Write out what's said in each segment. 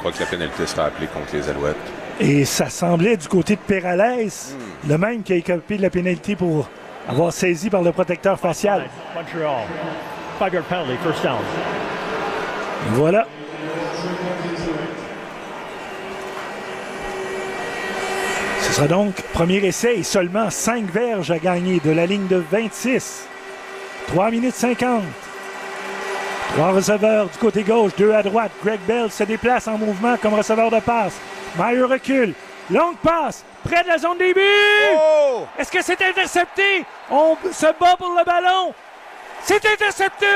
pas que la pénalité sera appelée contre les Alouettes. Et ça semblait du côté de Perales, le même qui a écopé de la pénalité pour avoir saisi par le protecteur facial. Montreal. 5-yard penalty, first down. Et voilà. Ce sera donc premier essai et seulement 5 verges à gagner de la ligne de 26. 3 minutes 50. 3 receveurs du côté gauche, 2 à droite. Greg Bell se déplace en mouvement comme receveur de passe. Meyer recule. Longue passe. Près de la zone des buts. Oh! Est-ce que c'est intercepté? On se bat pour le ballon. C'est intercepté!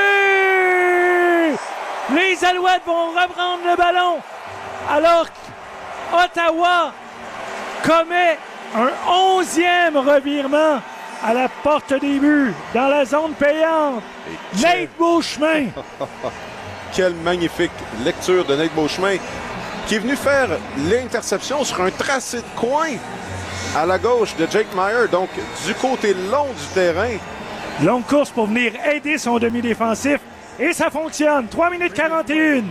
Les Alouettes vont reprendre le ballon. Alors qu'Ottawa commet un 11e revirement à la porte des buts, dans la zone payante. Nate Beauchemin. Quelle magnifique lecture de Nate Beauchemin, qui est venu faire l'interception sur un tracé de coin à la gauche de Jake Meyer, donc du côté long du terrain. Longue course pour venir aider son demi-défensif. Et ça fonctionne. 3 minutes 41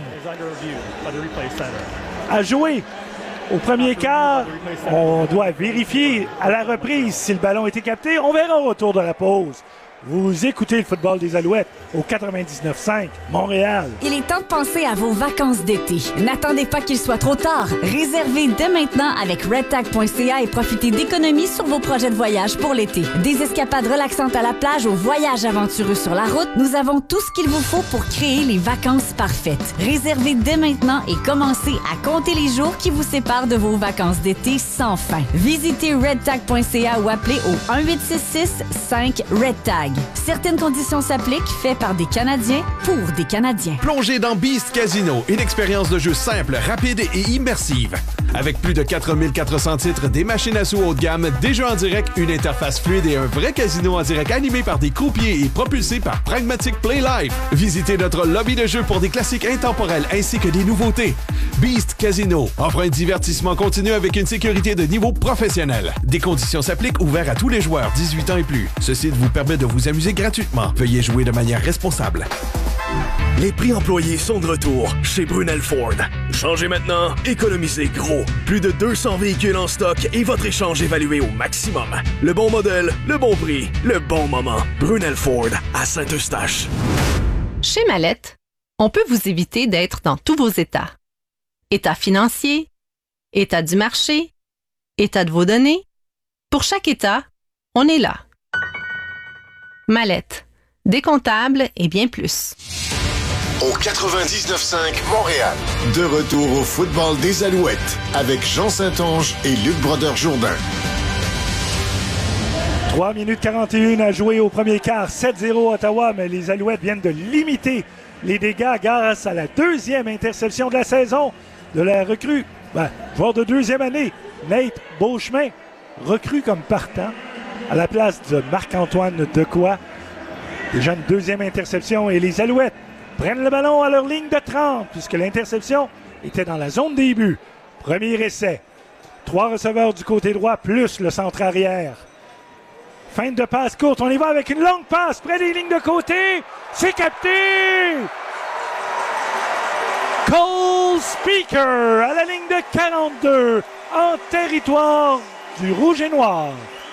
à jouer. Au premier quart, on doit vérifier à la reprise si le ballon a été capté. On verra au retour de la pause. Vous écoutez le football des Alouettes au 99.5 Montréal. Il est temps de penser à vos vacances d'été. N'attendez pas qu'il soit trop tard. Réservez dès maintenant avec redtag.ca et profitez d'économies sur vos projets de voyage pour l'été. Des escapades relaxantes à la plage aux voyages aventureux sur la route, nous avons tout ce qu'il vous faut pour créer les vacances parfaites. Réservez dès maintenant et commencez à compter les jours qui vous séparent de vos vacances d'été sans fin. Visitez redtag.ca ou appelez au 1-866-5-REDTAG. Certaines conditions s'appliquent, fait par des Canadiens pour des Canadiens. Plongez dans Beast Casino, une expérience de jeu simple, rapide et immersive. Avec plus de 4400 titres, des machines à sous haut de gamme, des jeux en direct, une interface fluide et un vrai casino en direct animé par des croupiers et propulsé par Pragmatic Play Live. Visitez notre lobby de jeu pour des classiques intemporels ainsi que des nouveautés. Beast Casino offre un divertissement continu avec une sécurité de niveau professionnel. Des conditions s'appliquent, ouverts à tous les joueurs 18 ans et plus. Ce site vous permet de vous amuser gratuitement. Veuillez jouer de manière responsable. Les prix employés sont de retour chez Brunel Ford. Changez maintenant, économisez gros. Plus de 200 véhicules en stock et votre échange évalué au maximum. Le bon modèle, le bon prix, le bon moment. Brunel Ford à Saint-Eustache. Chez Mallette, on peut vous éviter d'être dans tous vos états. État financier, état du marché, état de vos données. Pour chaque état, on est là. Mallette, décomptable et bien plus. Au 99.5 Montréal. De retour au football des Alouettes avec Jean Saint-Onge et Luc Brodeur-Jourdain. 3 minutes 41 à jouer au premier quart. 7-0 Ottawa, mais les Alouettes viennent de limiter les dégâts grâce à la deuxième interception de la saison de la recrue. Joueur de deuxième année, Nate Beauchemin, recrue comme partant à la place de Marc-Antoine Decoy. Déjà une deuxième interception et les Alouettes prennent le ballon à leur ligne de 30 puisque l'interception était dans la zone des buts. Premier essai. 3 receveurs du côté droit plus le centre arrière. Fin de passe courte. On y va avec une longue passe près des lignes de côté. C'est capté! Cole Speaker à la ligne de 42 en territoire du Rouge et Noir.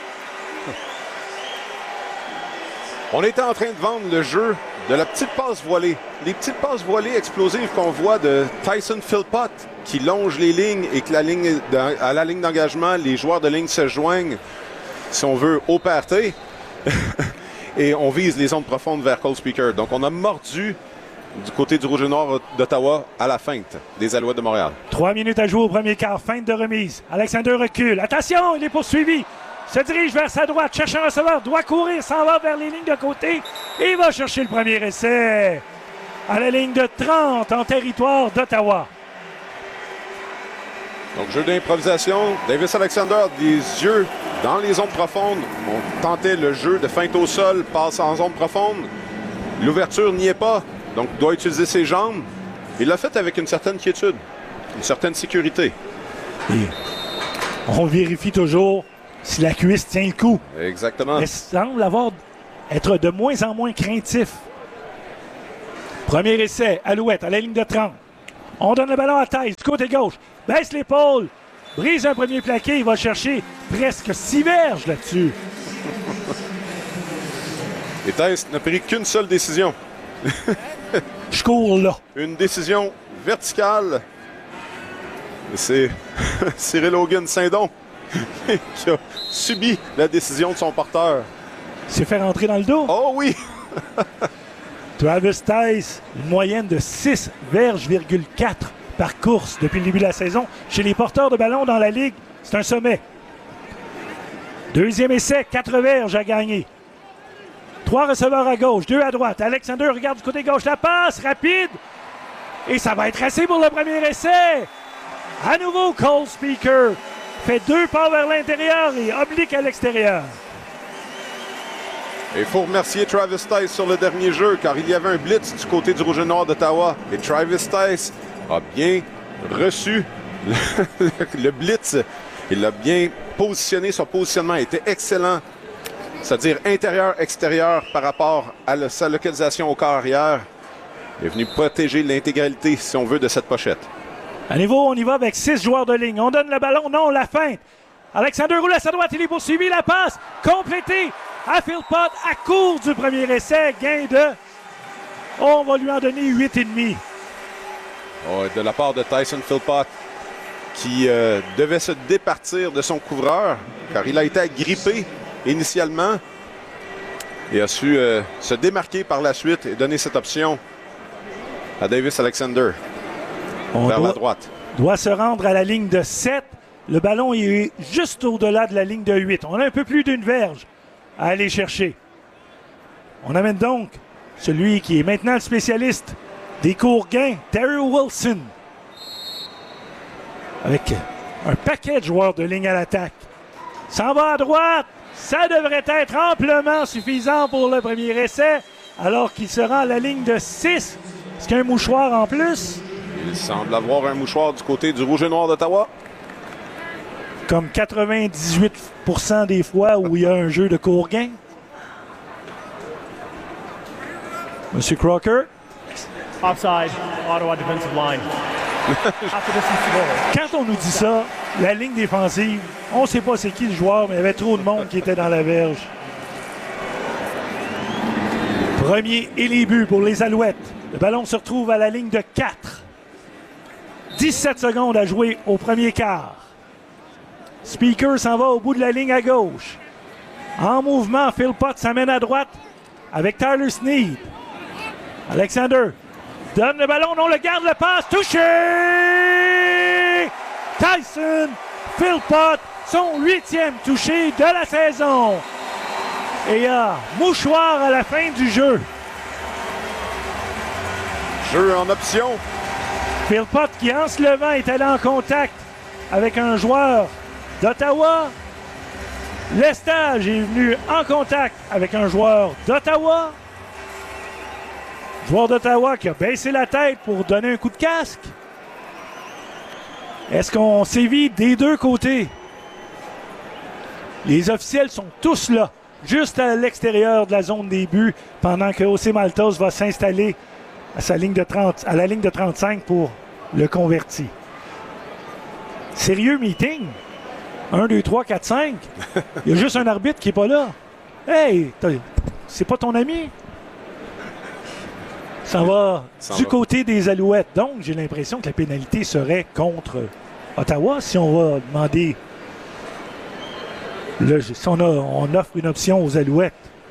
On était en train de vendre le jeu de la petite passe voilée. Les petites passes voilées explosives qu'on voit de Tyson Philpott qui longe les lignes et que à la ligne d'engagement, les joueurs de ligne se joignent, si on veut, au party. Et on vise les zones profondes vers Cole Speaker. Donc on a mordu du côté du Rouge et Noir d'Ottawa à la feinte des Alouettes de Montréal. 3 minutes à jouer au premier quart. Feinte de remise. Alexander recule. Attention, il est poursuivi. Se dirige vers sa droite, cherche un receveur, doit courir, s'en va vers les lignes de côté et il va chercher le premier essai à la ligne de 30 en territoire d'Ottawa. Donc, jeu d'improvisation. Davis Alexander, des yeux dans les zones profondes. On tentait le jeu de feinte au sol, passe en zone profonde. L'ouverture n'y est pas, donc doit utiliser ses jambes. Il l'a fait avec une certaine quiétude, une certaine sécurité. Et on vérifie toujours si la cuisse tient le coup. Exactement. Elle semble être de moins en moins craintif. Premier essai, Alouette à la ligne de 30. On donne le ballon à Tice du côté gauche. Baisse l'épaule. Brise un premier plaqué. Il va chercher presque 6 verges là-dessus. Et Tice n'a pris qu'une seule décision. Je cours là. Une décision verticale. Et c'est Cyril Hogan Saint-Don qui a subi la décision de son porteur. C'est fait rentrer dans le dos. Oh oui! Travis Tice, une moyenne de 6,4 verges par course depuis le début de la saison. Chez les porteurs de ballon dans la Ligue, c'est un sommet. Deuxième essai, 4 verges à gagner. 3 receveurs à gauche, 2 à droite. Alexander regarde du côté gauche la passe, rapide. Et ça va être assez pour le premier essai. À nouveau, Cole Speaker fait 2 pas vers l'intérieur et oblique à l'extérieur. Il faut remercier Travis Tice sur le dernier jeu, car il y avait un blitz du côté du Rouge et Noir d'Ottawa. Et Travis Tice a bien reçu le blitz. Il l'a bien positionné. Son positionnement était excellent. C'est-à-dire intérieur-extérieur par rapport à sa localisation au corps arrière. Il est venu protéger l'intégralité, si on veut, de cette pochette. À nouveau, on y va avec 6 joueurs de ligne. On donne le ballon, non, la feinte. Alexander roule à sa droite, il est poursuivi, la passe complétée à Philpott à court du premier essai. Gain de... on va lui en donner 8,5. Oh, de la part de Tyson Philpott, qui devait se départir de son couvreur, car il a été agrippé initialement et a su se démarquer par la suite et donner cette option à Davis Alexander vers la droite. Doit se rendre à la ligne de 7. Le ballon est juste au-delà de la ligne de 8. On a un peu plus d'une verge à aller chercher. On amène donc celui qui est maintenant le spécialiste des courts gains, Terry Wilson, avec un paquet de joueurs de ligne à l'attaque. S'en va à droite. Ça devrait être amplement suffisant pour le premier essai, alors qu'il se rend à la ligne de 6. Est-ce qu'il y a un mouchoir en plus? Il semble avoir un mouchoir du côté du Rouge et Noir d'Ottawa. Comme 98% des fois où il y a un jeu de court gain. Monsieur Crocker. Offside, Ottawa defensive line. Quand on nous dit ça, la ligne défensive, on ne sait pas c'est qui le joueur, mais il y avait trop de monde qui était dans la verge. Premier et les buts pour les Alouettes. Le ballon se retrouve à la ligne de 4. 17 secondes à jouer au premier quart. Speaker s'en va au bout de la ligne à gauche. En mouvement, Philpott s'amène à droite avec Tyler Sneed. Alexander donne le ballon, non, le garde, le passe, touché! Tyson Philpott, son 8e touché de la saison. Et il y a mouchoir à la fin du jeu. Jeu en option. Philpott qui, en se levant, est allé en contact avec un joueur d'Ottawa. Lestage est venu en contact avec un joueur d'Ottawa. Joueur d'Ottawa qui a baissé la tête pour donner un coup de casque. Est-ce qu'on sévit des deux côtés? Les officiels sont tous là, juste à l'extérieur de la zone des buts, pendant que José Maltos va s'installer à la ligne de 35 pour le converti. Sérieux meeting? 1, 2, 3, 4, 5. Il y a juste un arbitre qui n'est pas là. Hey, c'est pas ton ami? Ça va du côté des Alouettes. Donc, j'ai l'impression que la pénalité serait contre Ottawa si on va demander... si on offre une option aux Alouettes.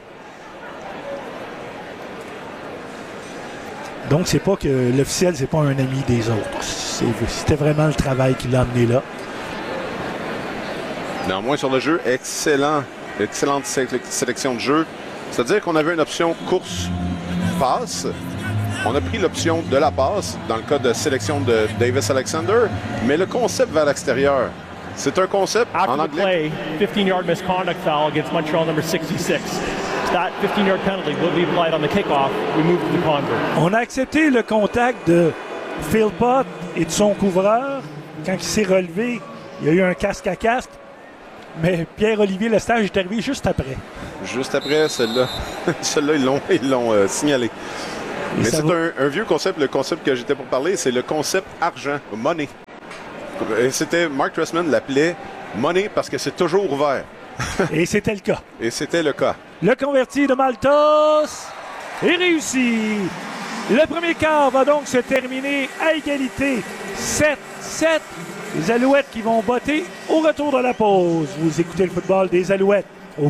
Donc, c'est pas que l'officiel, c'est pas un ami des autres. C'était vraiment le travail qui l'a amené là. Néanmoins, sur le jeu, excellente sélection de jeu. C'est-à-dire qu'on avait une option course-passe. On a pris l'option de la passe, dans le cas de sélection de Davis Alexander, mais le concept vers l'extérieur, c'est un concept en anglais. Play, 15-yard misconduct foul against Montreal number 66. That 15-yard penalty will be applied on the kickoff. We move to the convert. On a accepté le contact de Philpott et de son couvreur. Quand il s'est relevé, il y a eu un casque à casque. Mais Pierre-Olivier Lestage est arrivé juste après. Juste après, celle-là. Celle-là, ils l'ont signalé. Mais c'est un vieux concept. Le concept que j'étais pour parler, c'est le concept argent, money. Et c'était, Mark Trestman l'appelait money parce que c'est toujours ouvert. Et c'était le cas. Et c'était le cas. Le converti de Maltos est réussi. Le premier quart va donc se terminer à égalité. 7-7. Les Alouettes qui vont botter au retour de la pause. Vous écoutez le football des Alouettes au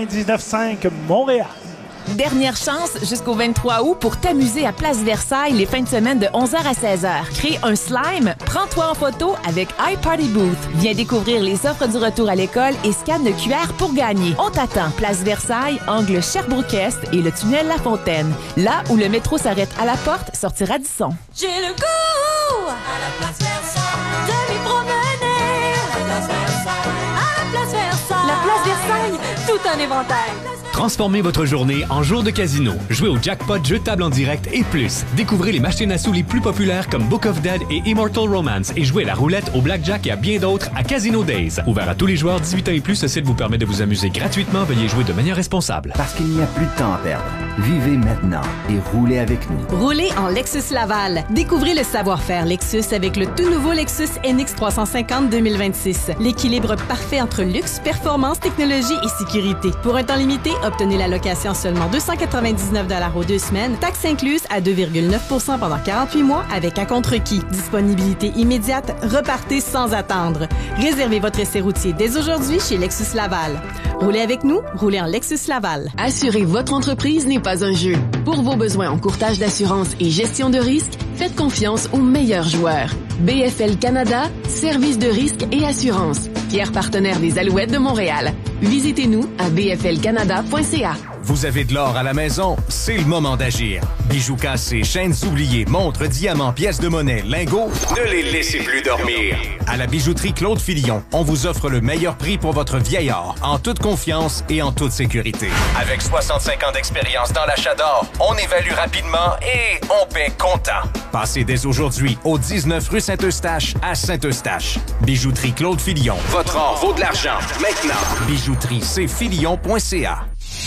99.5 Montréal. Dernière chance jusqu'au 23 août pour t'amuser à Place Versailles les fins de semaine de 11h à 16h. Crée un slime, prends-toi en photo avec iParty Booth. Viens découvrir les offres du retour à l'école et scanne le QR pour gagner. On t'attend. Place Versailles, angle Sherbrooke-Est et le tunnel La Fontaine. Là où le métro s'arrête à la porte, sortira du son. J'ai le goût à la Place Versailles de m'y promener. À la Place Versailles, à la Place Versailles. La Place Versailles, tout un éventail. Transformez votre journée en jour de casino. Jouez au jackpot, jeux de table en direct et plus. Découvrez les machines à sous les plus populaires comme Book of Dead et Immortal Romance et jouez à la roulette, au blackjack et à bien d'autres à Casino Days. Ouvert à tous les joueurs 18 ans et plus, ce site vous permet de vous amuser gratuitement. Veuillez jouer de manière responsable. Parce qu'il n'y a plus de temps à perdre. Vivez maintenant et roulez avec nous. Roulez en Lexus Laval. Découvrez le savoir-faire Lexus avec le tout nouveau Lexus NX 350 2026. L'équilibre parfait entre luxe, performance, technologie et sécurité. Pour un temps limité, obtenez la location seulement 299 $ aux 2 semaines, taxes incluses à 2,9 % pendant 48 mois avec un contre-requis. Disponibilité immédiate, repartez sans attendre. Réservez votre essai routier dès aujourd'hui chez Lexus Laval. Roulez avec nous, roulez en Lexus Laval. Assurer votre entreprise n'est pas un jeu. Pour vos besoins en courtage d'assurance et gestion de risque, faites confiance aux meilleurs joueurs. BFL Canada, service de risque et assurance. Fier partenaire des Alouettes de Montréal. Visitez-nous à bflcanada.ca. Vous avez de l'or à la maison? C'est le moment d'agir. Bijoux cassés, chaînes oubliées, montres, diamants, pièces de monnaie, lingots, ne les laissez plus dormir. À la bijouterie Claude Filion, on vous offre le meilleur prix pour votre vieil or, en toute confiance et en toute sécurité. Avec 65 ans d'expérience dans l'achat d'or, on évalue rapidement et on paie comptant. Passez dès aujourd'hui au 19 rue Saint-Eustache à Saint-Eustache. Bijouterie Claude Filion. Votre or vaut de l'argent. Maintenant. Bijouterie, c'est filion.ca.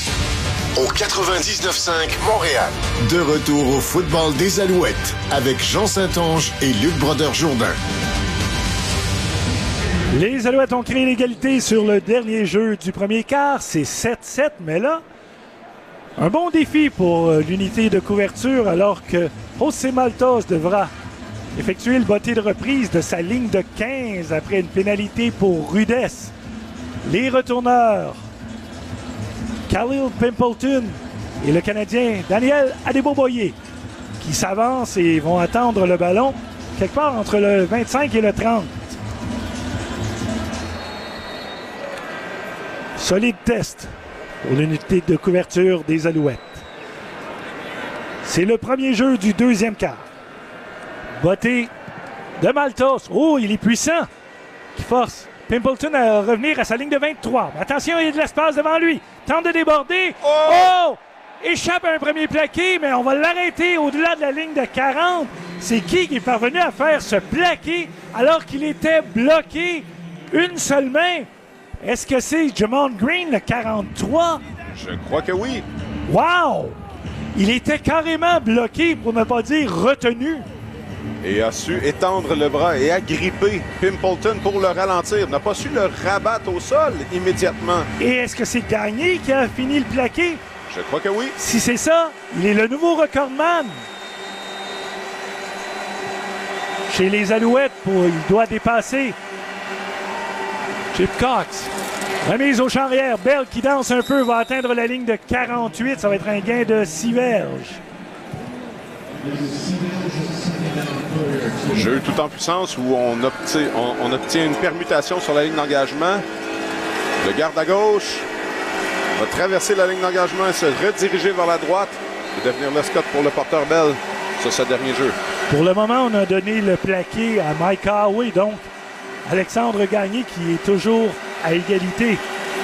Au 99.5 Montréal. De retour au football des Alouettes avec Jean Saint-Onge et Luc Brodeur-Jourdain. Les Alouettes ont créé l'égalité sur le dernier jeu du premier quart. C'est 7-7, mais là, un bon défi pour l'unité de couverture alors que José Maltos devra effectuer le botté de reprise de sa ligne de 15 après une pénalité pour rudesse. Les retourneurs Khalil Pimpleton et le Canadien Daniel Adeboboye qui s'avancent et vont attendre le ballon quelque part entre le 25 et le 30. Solide test pour l'unité de couverture des Alouettes. C'est le premier jeu du deuxième quart. Botté de Maltos. Oh, il est puissant. Qui force Pimpleton à revenir à sa ligne de 23. Attention, il y a de l'espace devant lui. Tente de déborder. Oh! Échappe à un premier plaqué, mais on va l'arrêter au-delà de la ligne de 40. C'est qui est parvenu à faire ce plaqué alors qu'il était bloqué une seule main? Est-ce que c'est Jamon Green, le 43? Je crois que oui. Wow! Il était carrément bloqué, pour ne pas dire retenu. Et a su étendre le bras et agripper Pimpleton pour le ralentir. Il n'a pas su le rabattre au sol immédiatement. Et est-ce que c'est Gagné qui a fini le plaqué? Je crois que oui. Si c'est ça, il est le nouveau recordman. Chez les Alouettes, il doit dépasser Chip Cox. Remise au champ arrière. Bell qui danse un peu va atteindre la ligne de 48. Ça va être un gain de 6 verges. Jeu tout en puissance où on obtient une permutation sur la ligne d'engagement. Le garde à gauche va traverser la ligne d'engagement et se rediriger vers la droite et devenir le Scott pour le porteur Bell sur ce dernier jeu. Pour le moment, on a donné le plaqué à Mike Howe, donc Alexandre Gagné qui est toujours à égalité.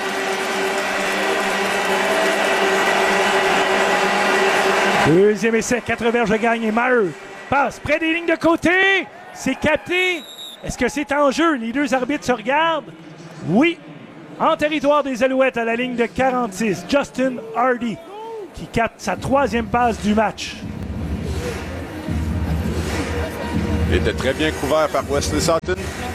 Deuxième essai, 4 verges de Gagné. Maher passe près des lignes de côté. C'est capté. Est-ce que c'est en jeu? Les deux arbitres se regardent. Oui. En territoire des Alouettes à la ligne de 46. Justin Hardy qui capte sa 3e passe du match. Il était très bien couvert par Wesley Sutton.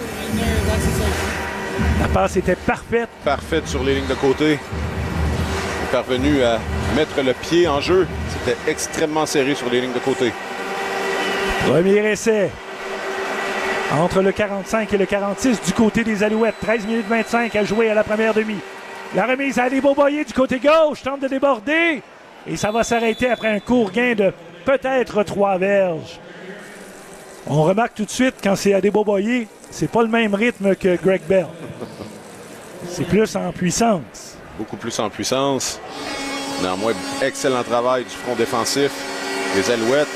La passe était parfaite. Parfaite sur les lignes de côté. Il est parvenu à mettre le pied en jeu. C'était extrêmement serré sur les lignes de côté. Premier essai. Entre le 45 et le 46 du côté des Alouettes. 13 minutes 25 à jouer à la première demi. La remise à Adeboboye du côté gauche. Tente de déborder. Et ça va s'arrêter après un court gain de peut-être 3 verges. On remarque tout de suite quand c'est Adeboboye, c'est pas le même rythme que Greg Bell. C'est plus en puissance. Beaucoup plus en puissance. Néanmoins, excellent travail du front défensif des Alouettes.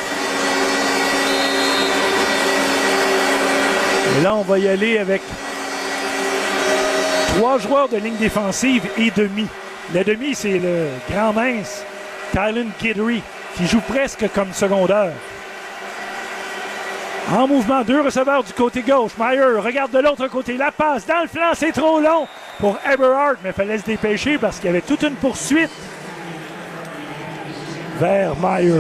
Et là, on va y aller avec 3 joueurs de ligne défensive et demi. Le demi, c'est le grand mince Kylan Guidry, qui joue presque comme secondaire. En mouvement, 2 receveurs du côté gauche. Meyer regarde de l'autre côté. La passe dans le flanc, c'est trop long pour Eberhard, mais il fallait se dépêcher parce qu'il y avait toute une poursuite vers Meyer.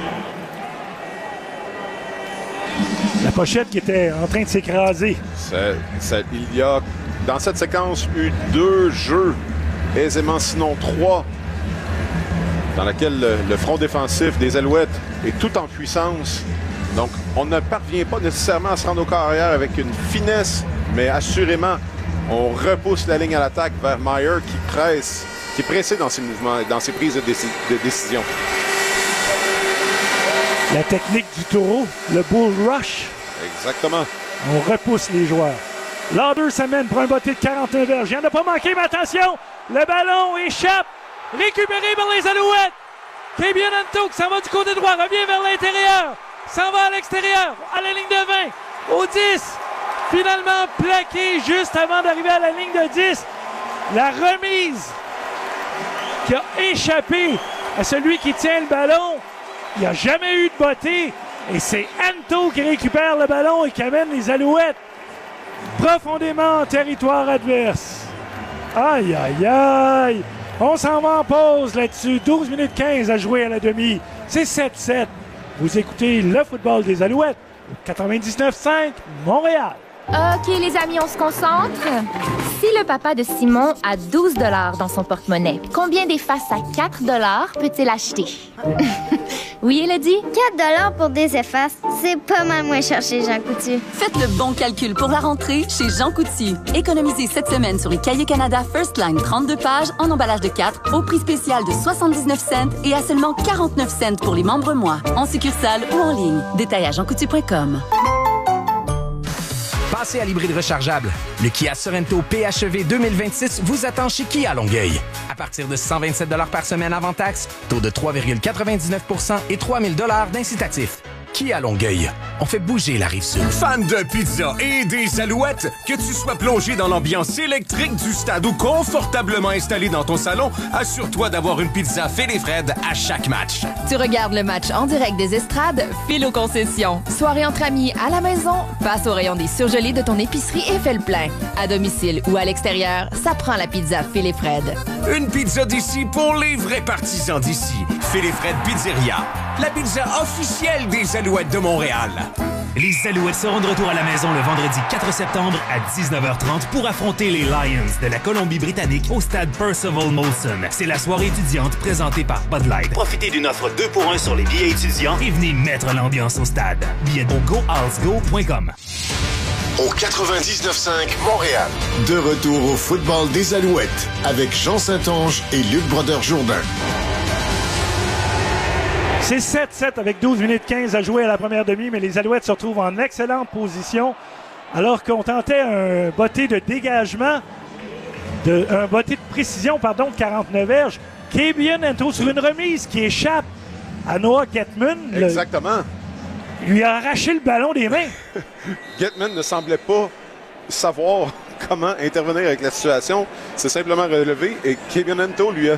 La pochette qui était en train de s'écraser. Il y a, dans cette séquence, eu 2 jeux, aisément sinon 3, dans laquelle le front défensif des Alouettes est tout en puissance. Donc, on ne parvient pas nécessairement à se rendre au carrière avec une finesse, mais assurément, on repousse la ligne à l'attaque vers Meyer qui est pressé dans ses mouvements, dans ses prises de décision. La technique du taureau, le bull rush. Exactement. On repousse les joueurs. Lauder s'amène pour un botté de 49 verges. Il n'y en a pas manqué, mais attention! Le ballon échappe. Récupéré par les Alouettes. Kabion Anto qui s'en va du côté droit, revient vers l'intérieur. S'en va à l'extérieur, à la ligne de 20, au 10. Finalement plaqué juste avant d'arriver à la ligne de 10. La remise qui a échappé à celui qui tient le ballon. Il n'y a jamais eu de bottée. Et c'est Anto qui récupère le ballon et qui amène les Alouettes profondément en territoire adverse. Aïe, aïe, aïe. On s'en va en pause là-dessus. 12 minutes 15 à jouer à la demi. C'est 7-7. Vous écoutez le football des Alouettes. 99.5 Montréal. OK, les amis, on se concentre. Si le papa de Simon a 12 $ dans son porte-monnaie, combien d'effaces à 4 $ peut-il acheter? Oui, Elodie? 4 $ pour des effaces, c'est pas mal moins cher chez Jean Coutu. Faites le bon calcul pour la rentrée chez Jean Coutu. Économisez cette semaine sur les Cahiers Canada First Line 32 pages en emballage de 4 au prix spécial de 79 cents et à seulement 49 cents pour les membres mois, en succursale ou en ligne. Détail à jeancoutu.com. Passez à l'hybride rechargeable. Le Kia Sorento PHEV 2026 vous attend chez Kia Longueuil. À partir de 127 $ par semaine avant taxe, taux de 3,99 % et 3 000 $ d'incitatif. Kia Longueuil. On fait bouger la Rive-Sud. Fan de pizza et des Alouettes, que tu sois plongé dans l'ambiance électrique du stade ou confortablement installé dans ton salon, assure-toi d'avoir une pizza Philly-Fred à chaque match. Tu regardes le match en direct des estrades, file aux concessions. Soirée entre amis à la maison, passe au rayon des surgelés de ton épicerie et fais le plein. À domicile ou à l'extérieur, ça prend la pizza Philly-Fred. Une pizza d'ici pour les vrais partisans d'ici. Philly-Fred Pizzeria, la pizza officielle des Alouettes de Montréal. Les Alouettes seront de retour à la maison le vendredi 4 septembre à 19h30 pour affronter les Lions de la Colombie-Britannique au stade Percival Molson. C'est la soirée étudiante présentée par Bud Light. Profitez d'une offre 2 pour 1 sur les billets étudiants et venez mettre l'ambiance au stade. Billets au goalsgo.com. Au 99.5 Montréal. De retour au football des Alouettes avec Jean Saint-Onge et Luc Brodeur-Jourdain. C'est 7-7 avec 12 minutes 15 à jouer à la première demi, mais les Alouettes se retrouvent en excellente position alors qu'on tentait un botté de dégagement, un botté de précision, de 49 verges. Kabion Anto sur une remise qui échappe à Noah Getman. Exactement. Lui a arraché le ballon des mains. Getman ne semblait pas savoir comment intervenir avec la situation. C'est simplement relevé et Kabion Anto lui a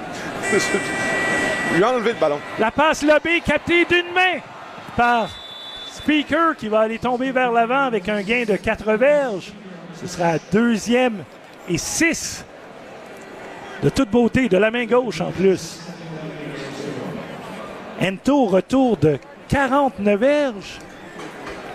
enlevé le ballon. La passe lobée captée d'une main par Speaker qui va aller tomber vers l'avant avec un gain de 4 verges. Ce sera 2e et 6 de toute beauté, de la main gauche en plus. Anto retour de 49 verges.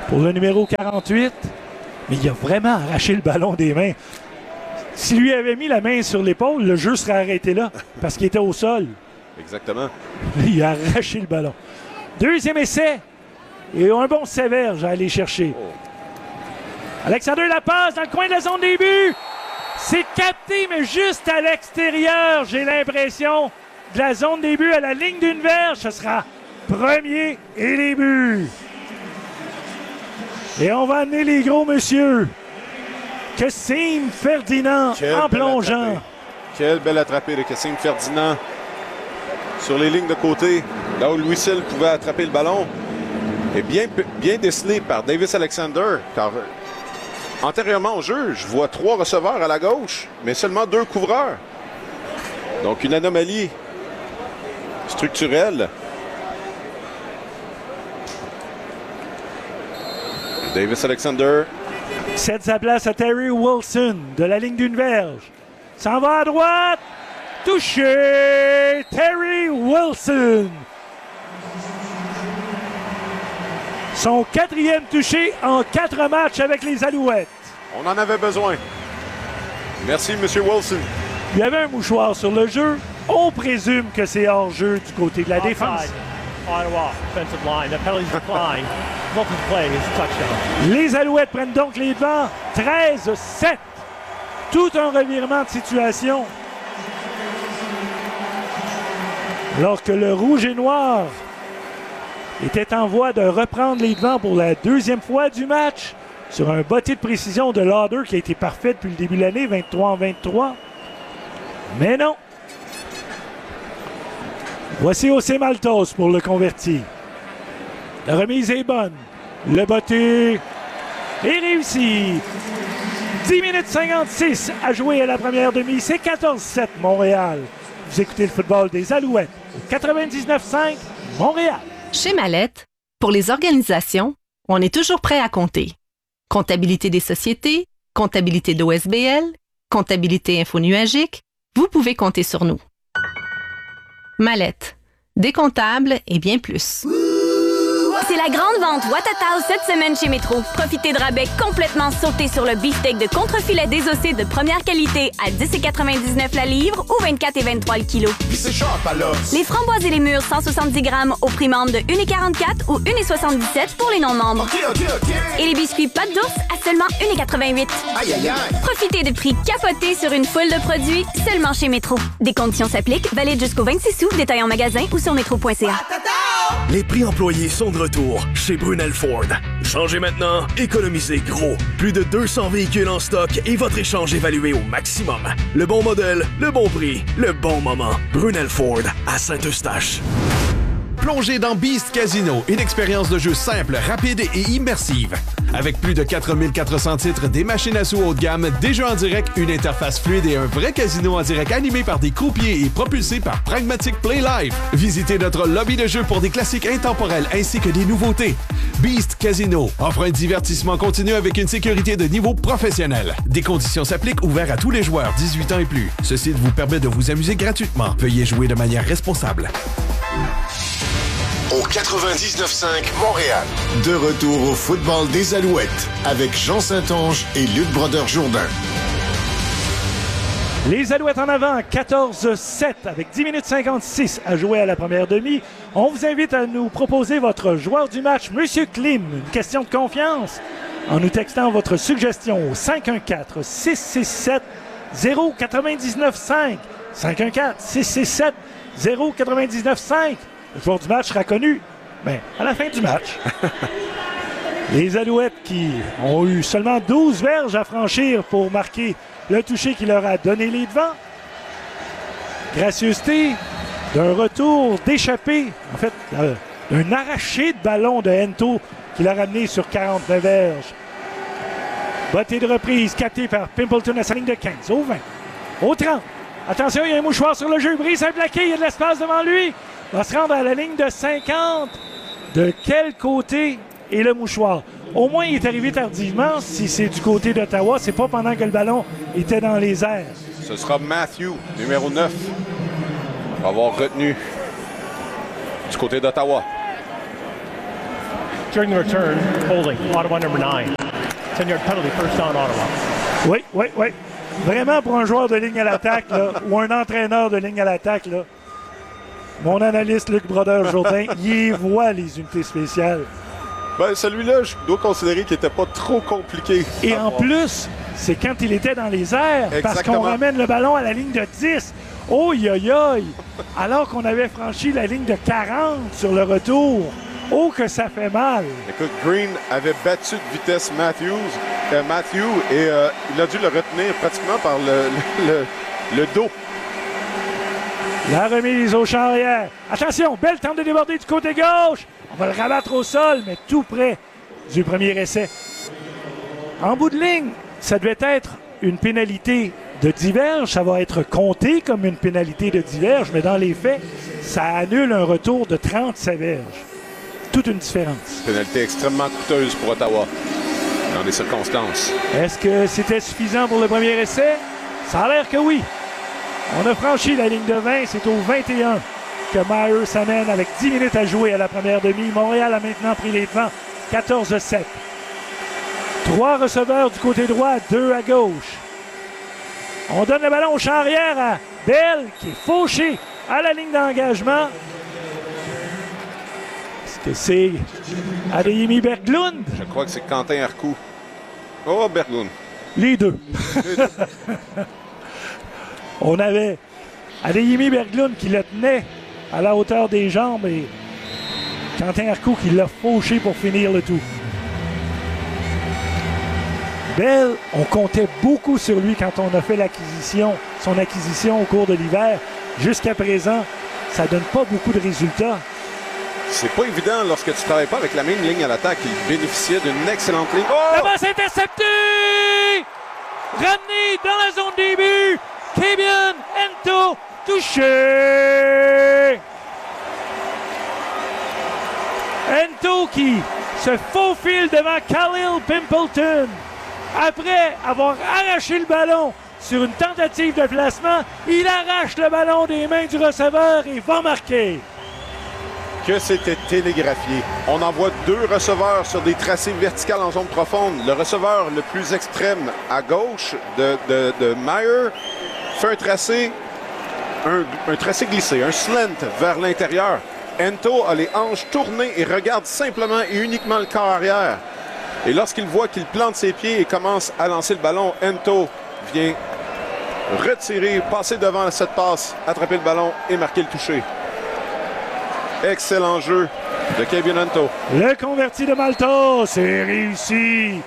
pour le numéro 48. Mais il a vraiment arraché le ballon des mains. S'il lui avait mis la main sur l'épaule, le jeu serait arrêté là, parce qu'il était au sol. Exactement. Il a arraché le ballon. Deuxième essai. Et un bon sévère à aller chercher. Alexander la passe dans le coin de la zone des buts. C'est capté, mais juste à l'extérieur, j'ai l'impression, de la zone des buts à la ligne d'une verge. Ce sera premier et les buts. Et on va amener les gros monsieur. Kassim Ferdinand en plongeant. Quelle belle attrapée de Kassim Ferdinand sur les lignes de côté, là où Louis Hill pouvait attraper le ballon. Et bien décelé par Davis Alexander, car antérieurement au jeu, je vois 3 receveurs à la gauche, mais seulement 2 couvreurs. Donc une anomalie structurelle. Davis Alexander cède sa place à Terry Wilson de la ligne d'une verge. S'en va à droite. Touché. Terry Wilson. Son 4e touché en 4 matchs avec les Alouettes. On en avait besoin. Merci, M. Wilson. Il y avait un mouchoir sur le jeu. On présume que c'est hors-jeu du côté de la défense. Ottawa, offensive line. The penalty's declined. Multiple play is touchdown. Les Alouettes prennent donc les devants. 13-7. Tout un revirement de situation. Alors que le Rouge et Noir était en voie de reprendre les devants pour la 2e fois du match sur un botté de précision de Lauder qui a été parfait depuis le début de l'année, 23-23. Mais non. Voici José Maltos pour le converti. La remise est bonne. Le botté est réussi. 10 minutes 56 à jouer à la première demi. C'est 14-7 Montréal. Vous écoutez le football des Alouettes au 99.5 Montréal. Chez Mallette, pour les organisations, on est toujours prêt à compter. Comptabilité des sociétés, comptabilité d'OSBL, comptabilité infonuagique, vous pouvez compter sur nous. Mallette, des comptables et bien plus. C'est la grande vente Watatao cette semaine chez Métro. Profitez de rabais complètement sautés sur le beefsteak de contrefilet désossé de première qualité à 10,99 la livre ou 24,23 le kilo. Puis c'est sharp alors. Les framboises et les mûres 170 grammes au prix membre de 1,44 ou 1,77 pour les non-membres. OK. Et les biscuits pâte d'ours à seulement 1,88. Aïe, aïe, aïe. Profitez de prix capotés sur une foule de produits seulement chez Métro. Des conditions s'appliquent, valide jusqu'au 26 août, détail en magasin ou sur métro.ca. Les prix employés sont de retour chez Brunel Ford. Changez maintenant, économisez gros. Plus de 200 véhicules en stock et votre échange évalué au maximum. Le bon modèle, le bon prix, le bon moment. Brunel Ford à Saint-Eustache. Plongez dans Beast Casino, une expérience de jeu simple, rapide et immersive. Avec plus de 4400 titres, des machines à sous haut de gamme, des jeux en direct, une interface fluide et un vrai casino en direct animé par des croupiers et propulsé par Pragmatic Play Live. Visitez notre lobby de jeu pour des classiques intemporels ainsi que des nouveautés. Beast Casino offre un divertissement continu avec une sécurité de niveau professionnel. Des conditions s'appliquent, ouverts à tous les joueurs 18 ans et plus. Ce site vous permet de vous amuser gratuitement. Veuillez jouer de manière responsable. Au 99.5 Montréal. De retour au football des Alouettes avec Jean Saint-Onge et Luc Brodeur-Jourdain. Les Alouettes en avant, 14-7 avec 10 minutes 56 à jouer à la première demi. On vous invite à nous proposer votre joueur du match, Monsieur Klim. Une question de confiance en nous textant votre suggestion au 514-667-0995. 514-667-0995. Le joueur du match sera connu à la fin du match. Les Alouettes qui ont eu seulement 12 verges à franchir pour marquer le toucher qui leur a donné les devants. Gracieuseté d'un retour d'échappée, en fait, d'un arraché de ballon de Hento qui l'a ramené sur 49 verges. Bottée de reprise captée par Pimpleton à sa ligne de 15, au 20, au 30. Attention, il y a un mouchoir sur le jeu, brise un plaqué, il y a de l'espace devant lui. Va se rendre à la ligne de 50. De quel côté est le mouchoir? Au moins, il est arrivé tardivement. Si c'est du côté d'Ottawa, c'est pas pendant que le ballon était dans les airs. Ce sera Matthew, numéro 9. Va avoir retenu du côté d'Ottawa. during the return, holding, Ottawa number 9. 10-yard penalty, first down, Ottawa. Oui. Vraiment, pour un joueur de ligne à l'attaque, là, ou un entraîneur de ligne à l'attaque, là, mon analyste Luc Brodeur-Jourdain, il voit les unités spéciales. Ben, celui-là, je dois considérer qu'il n'était pas trop compliqué. Et en plus, c'est quand il était dans les airs, parce qu'on ramène le ballon à la ligne de 10. Oh, alors qu'on avait franchi la ligne de 40 sur le retour. Oh, que ça fait mal! Écoute, Green avait battu de vitesse Matthew et il a dû le retenir pratiquement par le dos. La remise au champ arrière. Attention, Bell tente de déborder du côté gauche. On va le rabattre au sol, mais tout près du premier essai. En bout de ligne, ça devait être une pénalité de diverge. Ça va être compté comme une pénalité de diverge, mais dans les faits, ça annule un retour de 37 verges. Toute une différence. Pénalité extrêmement coûteuse pour Ottawa dans les circonstances. Est-ce que c'était suffisant pour le premier essai? Ça a l'air que oui. On a franchi la ligne de 20. C'est au 21 que Myers s'amène avec 10 minutes à jouer à la première demi. Montréal a maintenant pris les devants. 14-7. 3 receveurs du côté droit, 2 à gauche. On donne le ballon au champ arrière à Bell qui est fauché à la ligne d'engagement. Est-ce que c'est Adeyemi Berglund? Je crois que c'est Quentin Arcou. Oh, Berglund. Les deux. On avait Adeyemi Berglund qui le tenait à la hauteur des jambes et Quentin Arcou qui l'a fauché pour finir le tout. Bell, on comptait beaucoup sur lui quand on a fait son acquisition au cours de l'hiver. Jusqu'à présent, ça ne donne pas beaucoup de résultats. C'est pas évident lorsque tu ne travailles pas avec la même ligne à l'attaque. Il bénéficiait d'une excellente ligne. Oh! La balle interceptée! Ramené dans la zone début. Kabian Ento touché! Ento qui se faufile devant Khalil Pimpleton. Après avoir arraché le ballon sur une tentative de placement, il arrache le ballon des mains du receveur et va marquer. Que c'était télégraphié. On envoie 2 receveurs sur des tracés verticales en zone profonde. Le receveur le plus extrême à gauche de Meyer fait un tracé glissé, un slant vers l'intérieur. Ento a les hanches tournées et regarde simplement et uniquement le corps arrière. Et lorsqu'il voit qu'il plante ses pieds et commence à lancer le ballon, Ento vient retirer, passer devant cette passe, attraper le ballon et marquer le toucher. Excellent jeu de Kabian Ento. Le converti de Malta, c'est réussi.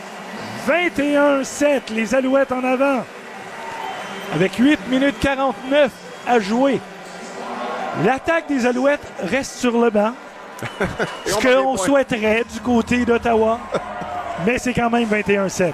21-7, les Alouettes en avant. Avec 8 minutes 49 à jouer. L'attaque des Alouettes reste sur le banc. Ce qu'on souhaiterait du côté d'Ottawa. Mais c'est quand même 21-7.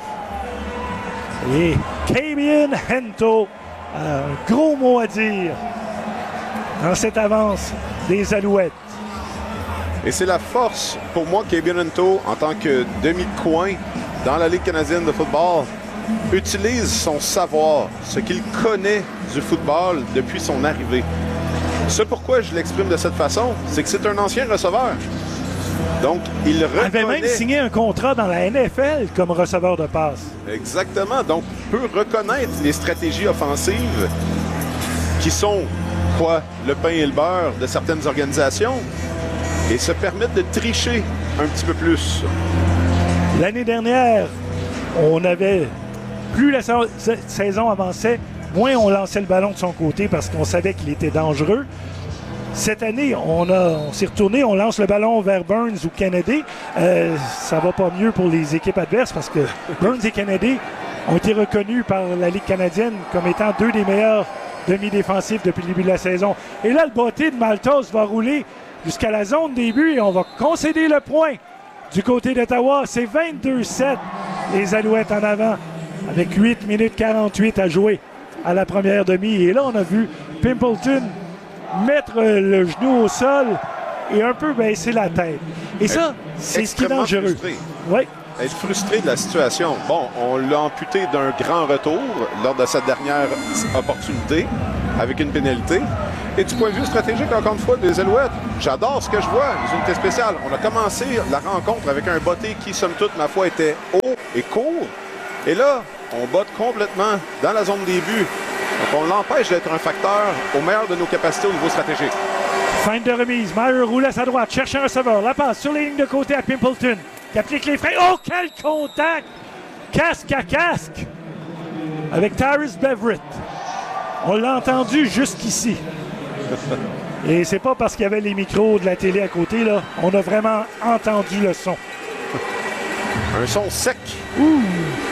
Et Kabian Ento a un gros mot à dire dans cette avance des Alouettes. Et c'est la force pour moi, Kabian Ento, en tant que demi-coin dans la Ligue canadienne de football, utilise son savoir, ce qu'il connaît du football depuis son arrivée. Ce pourquoi je l'exprime de cette façon, c'est que c'est un ancien receveur. Donc, il reconnaît... avait même signé un contrat dans la NFL comme receveur de passe. Exactement. Donc, il peut reconnaître les stratégies offensives qui sont, le pain et le beurre de certaines organisations et se permettre de tricher un petit peu plus. L'année dernière, on avait... Plus la saison avançait, moins on lançait le ballon de son côté parce qu'on savait qu'il était dangereux. Cette année, on s'est retourné, on lance le ballon vers Burns ou Kennedy. Ça va pas mieux pour les équipes adverses parce que Burns et Kennedy ont été reconnus par la Ligue canadienne comme étant 2 des meilleurs demi-défensifs depuis le début de la saison. Et là, le botté de Maltos va rouler jusqu'à la zone début et on va concéder le point du côté d'Ottawa. C'est 22-7, les Alouettes en avant, avec 8 minutes 48 à jouer à la première demi. Et là, on a vu Pimpleton mettre le genou au sol et un peu baisser la tête. Et ça, c'est ce qui est dangereux. Oui. Être frustré de la situation. Bon, on l'a amputé d'un grand retour lors de sa dernière opportunité avec une pénalité. Et du point de vue stratégique, encore une fois, des Alouettes, j'adore ce que je vois. Les unités spéciales. On a commencé la rencontre avec un botté qui, somme toute, ma foi, était haut et court. Et là, on botte complètement dans la zone des buts. Donc, on l'empêche d'être un facteur au meilleur de nos capacités au niveau stratégique. Fin de remise. Meyer roule à sa droite, cherche un receveur. La passe sur les lignes de côté à Pimpleton, qui applique les freins. Oh, quel contact! Casque à casque avec Tyrus Beverett. On l'a entendu jusqu'ici. Et c'est pas parce qu'il y avait les micros de la télé à côté, là. On a vraiment entendu le son. Un son sec. Ouh.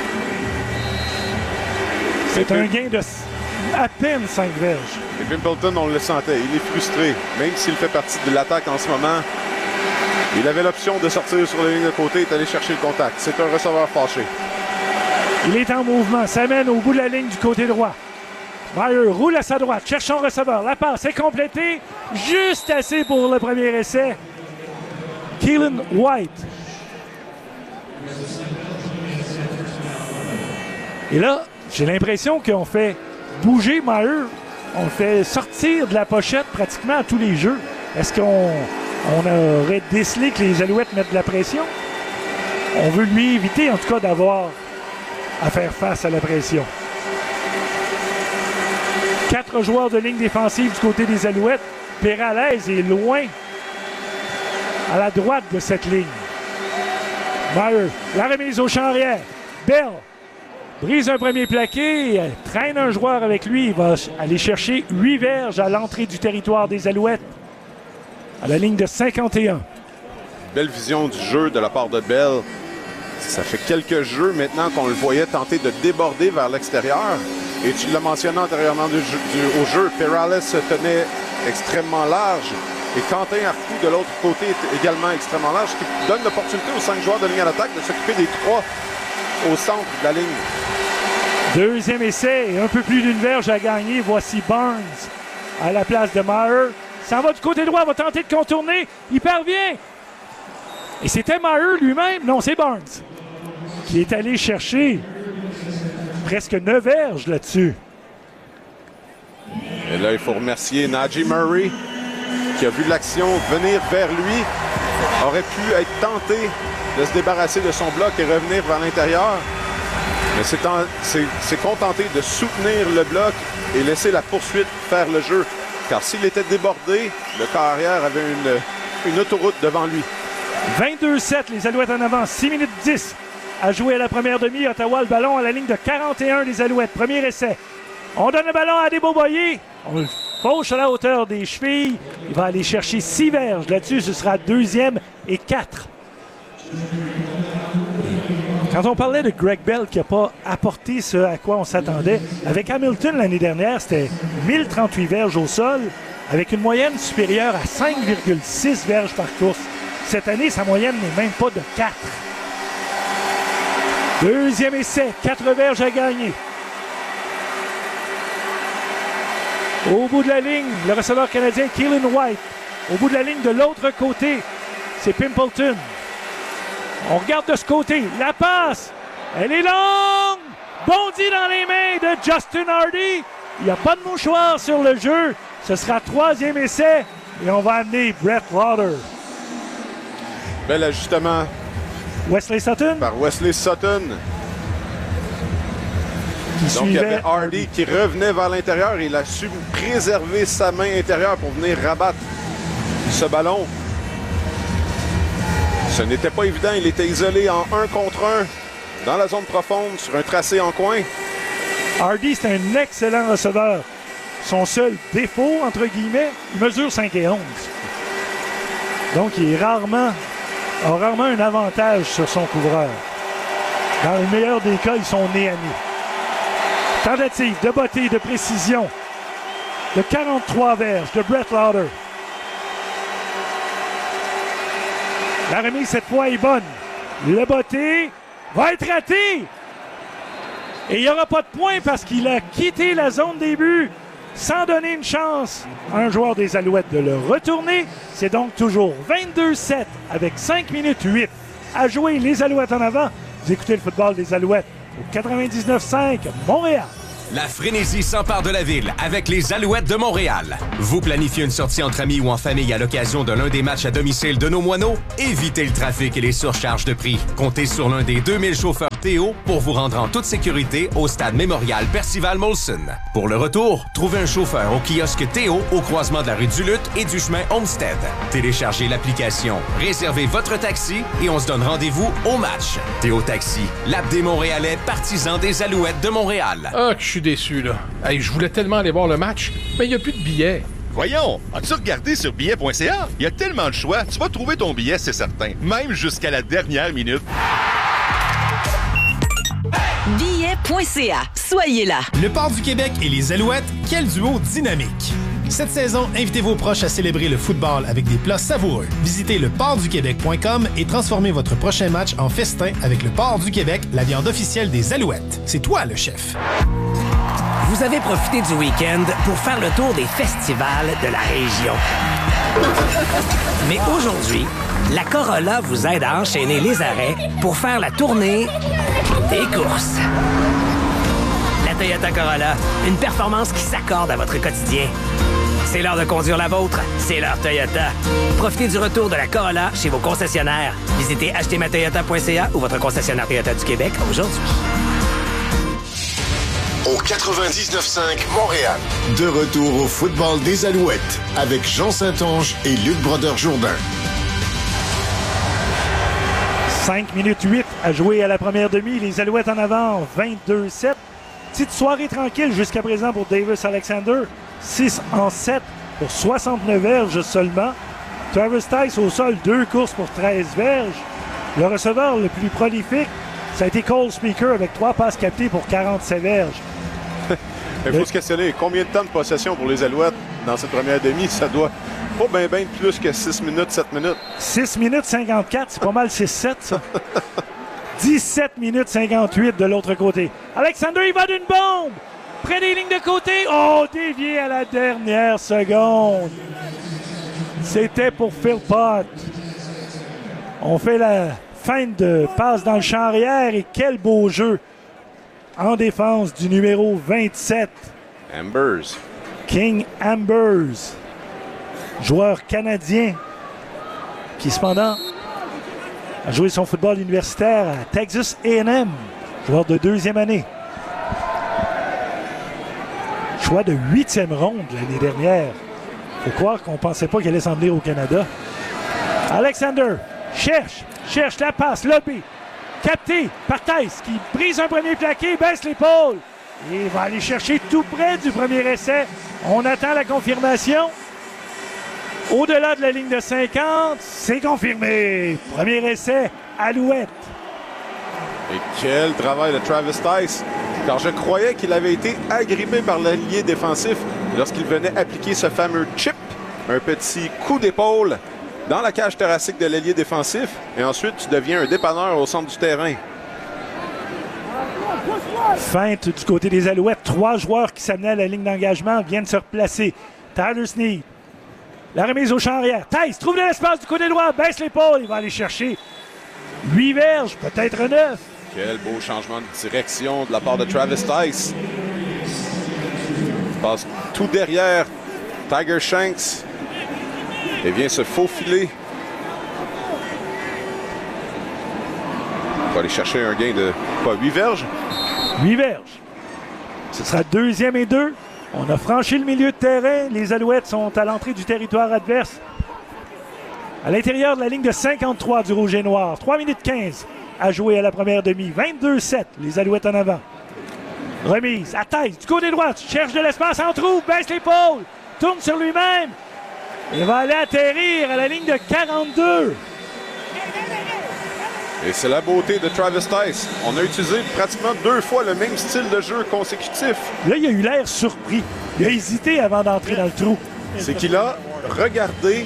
C'est un gain de à peine 5 verges. Et Pimpleton, on le sentait. Il est frustré. Même s'il fait partie de l'attaque en ce moment, il avait l'option de sortir sur la ligne de côté et d'aller chercher le contact. C'est un receveur fâché. Il est en mouvement. S'amène au bout de la ligne du côté droit. Meyer roule à sa droite, cherche son receveur. La passe est complétée. Juste assez pour le premier essai. Keelan White. Et là, j'ai l'impression qu'on fait bouger Meyer. On le fait sortir de la pochette pratiquement à tous les jeux. Est-ce qu'on aurait décelé que les Alouettes mettent de la pression? On veut lui éviter, en tout cas, d'avoir à faire face à la pression. 4 joueurs de ligne défensive du côté des Alouettes. Peralez est loin à la droite de cette ligne. Meyer, la remise au champ arrière. Bell brise un premier plaqué, traîne un joueur avec lui. Il va aller chercher 8 verges à l'entrée du territoire des Alouettes. À la ligne de 51. Belle vision du jeu de la part de Bell. Ça fait quelques jeux maintenant qu'on le voyait tenter de déborder vers l'extérieur. Et tu l'as mentionné antérieurement au jeu, Peralez se tenait extrêmement large. Et Quentin Arcou, de l'autre côté, est également extrêmement large, ce qui donne l'opportunité aux 5 joueurs de ligne à l'attaque de s'occuper des 3 au centre de la ligne. Deuxième essai et un peu plus d'une verge à gagner. Voici Barnes à la place de Meyer. Ça va du côté droit, va tenter de contourner. Il parvient. Et c'était Meyer lui-même. Non, c'est Barnes qui est allé chercher presque 9 verges là-dessus. Et là, il faut remercier Najee Murray qui a vu l'action venir vers lui. Aurait pu être tenté de se débarrasser de son bloc et revenir vers l'intérieur. Mais c'est contenté de soutenir le bloc et laisser la poursuite faire le jeu. Car s'il était débordé, le carrière avait une autoroute devant lui. 22-7, les Alouettes en avant, 6 minutes 10 à jouer à la première demi. Ottawa, le ballon à la ligne de 41 des Alouettes. Premier essai. On donne le ballon à Adeboboye. On le fauche à la hauteur des chevilles. Il va aller chercher 6 verges. Là-dessus, ce sera 2e et 4. Quand on parlait de Greg Bell qui n'a pas apporté ce à quoi on s'attendait, avec Hamilton l'année dernière, c'était 1038 verges au sol, avec une moyenne supérieure à 5,6 verges par course. Cette année, sa moyenne n'est même pas de 4. Deuxième essai, 4 verges à gagner. Au bout de la ligne, le receveur canadien Keelan White. Au bout de la ligne de l'autre côté, c'est Pimpleton. On regarde de ce côté. La passe, elle est longue. Bondit dans les mains de Justin Hardy. Il n'y a pas de mouchoir sur le jeu. Ce sera 3e essai. Et on va amener Brett Lauder. Bel ajustement. Wesley Sutton. Par Wesley Sutton. Donc, il y avait Hardy qui revenait vers l'intérieur. Il a su préserver sa main intérieure pour venir rabattre ce ballon. Ce n'était pas évident. Il était isolé en 1 contre 1 dans la zone profonde sur un tracé en coin. Hardy, c'est un excellent receveur. Son seul défaut, entre guillemets, il mesure 5 et 11. Donc, il est a rarement un avantage sur son couvreur. Dans le meilleur des cas, ils sont nez à nez. Tentative de botter, de précision, de 43 verges de Brett Lauder. La remise, cette fois, est bonne. Le botté va être raté. Et il n'y aura pas de point parce qu'il a quitté la zone des buts sans donner une chance à un joueur des Alouettes de le retourner. C'est donc toujours 22-7 avec 5 minutes 8 à jouer. Les Alouettes en avant. Vous écoutez le football des Alouettes au 99.5 Montréal. La frénésie s'empare de la ville avec les Alouettes de Montréal. Vous planifiez une sortie entre amis ou en famille à l'occasion de l'un des matchs à domicile de nos moineaux? Évitez le trafic et les surcharges de prix. Comptez sur l'un des 2000 chauffeurs Théo pour vous rendre en toute sécurité au stade mémorial Percival Molson. Pour le retour, trouvez un chauffeur au kiosque Théo au croisement de la rue du Lutte et du chemin Homestead. Téléchargez l'application, réservez votre taxi et on se donne rendez-vous au match. Théo Taxi, l'app des Montréalais, partisans des Alouettes de Montréal. Ah, que je suis déçu, là. Hey, je voulais tellement aller voir le match, mais il n'y a plus de billets. Voyons, as-tu regardé sur billet.ca? Il y a tellement de choix, tu vas trouver ton billet, c'est certain. Même jusqu'à la dernière minute. Billet.ca. Soyez là. Le Port du Québec et les Alouettes, quel duo dynamique! Cette saison, invitez vos proches à célébrer le football avec des plats savoureux. Visitez leportduquebec.com et transformez votre prochain match en festin avec le Port du Québec, la viande officielle des Alouettes. C'est toi le chef. Vous avez profité du week-end pour faire le tour des festivals de la région. Mais aujourd'hui, la Corolla vous aide à enchaîner les arrêts pour faire la tournée des courses. La Toyota Corolla, une performance qui s'accorde à votre quotidien. C'est l'heure de conduire la vôtre, c'est l'heure Toyota. Profitez du retour de la Corolla chez vos concessionnaires. Visitez achetermatoyota.ca ou votre concessionnaire Toyota du Québec aujourd'hui. Au 99.5 Montréal. De retour au football des Alouettes avec Jean Saint-Onge et Luc Brodeur-Jourdain. 5 minutes 8 à jouer à la première demi. Les Alouettes en avant, 22-7. Petite soirée tranquille jusqu'à présent pour Davis Alexander. 6 en 7 pour 69 verges seulement. Travis Tice au sol, 2 courses pour 13 verges. Le receveur le plus prolifique, ça a été Cole Speaker avec 3 passes captées pour 47 verges. Il faut se questionner, combien de temps de possession pour les Alouettes dans cette première demi? Ça doit pas bien plus que 6 minutes, 7 minutes. 6 minutes 54, c'est pas mal 6-7 ça. 17 minutes 58 de l'autre côté. Alexander, il va d'une bombe! Près des lignes de côté. Oh, dévié à la dernière seconde. C'était pour Philpott. On fait la fin de passe dans le champ arrière et quel beau jeu en défense du numéro 27. Ambers. King Ambers. Joueur canadien qui cependant a joué son football universitaire à Texas A&M. Joueur de 2e année. Choix de 8e ronde l'année dernière. Faut croire qu'on pensait pas qu'il allait s'en venir au Canada. Alexander cherche la passe, lobby. Capté par Tice qui brise un premier plaqué, baisse l'épaule. Et va aller chercher tout près du premier essai. On attend la confirmation. Au-delà de la ligne de 50, c'est confirmé. Premier essai, Alouette. Et quel travail de Travis Tice. Car je croyais qu'il avait été agrippé par l'ailier défensif lorsqu'il venait appliquer ce fameux chip. Un petit coup d'épaule dans la cage thoracique de l'ailier défensif. Et ensuite, tu deviens un dépanneur au centre du terrain. Feinte du côté des Alouettes. 3 joueurs qui s'amenaient à la ligne d'engagement viennent se replacer. Tyler Snead. La remise au champ arrière. Tice trouve de l'espace du côté droit. Baisse l'épaule. Il va aller chercher 8 verges, peut-être 9. Quel beau changement de direction de la part de Travis Tice. Il passe tout derrière Tiger Shanks et vient se faufiler. Il va aller chercher un gain de 8 verges? 8 verges. Ce sera 2e et 2. On a franchi le milieu de terrain. Les Alouettes sont à l'entrée du territoire adverse. À l'intérieur de la ligne de 53 du Rouge et Noir. 3 minutes 15 à jouer à la première demi. 22-7, les Alouettes en avant. Remise à Tice du côté droit. Cherche de l'espace en trou. Baisse l'épaule. Tourne sur lui-même. Il va aller atterrir à la ligne de 42. Et c'est la beauté de Travis Tice. On a utilisé pratiquement 2 fois le même style de jeu consécutif. Là, il a eu l'air surpris. Il a hésité avant d'entrer dans le trou. C'est qu'il a regardé,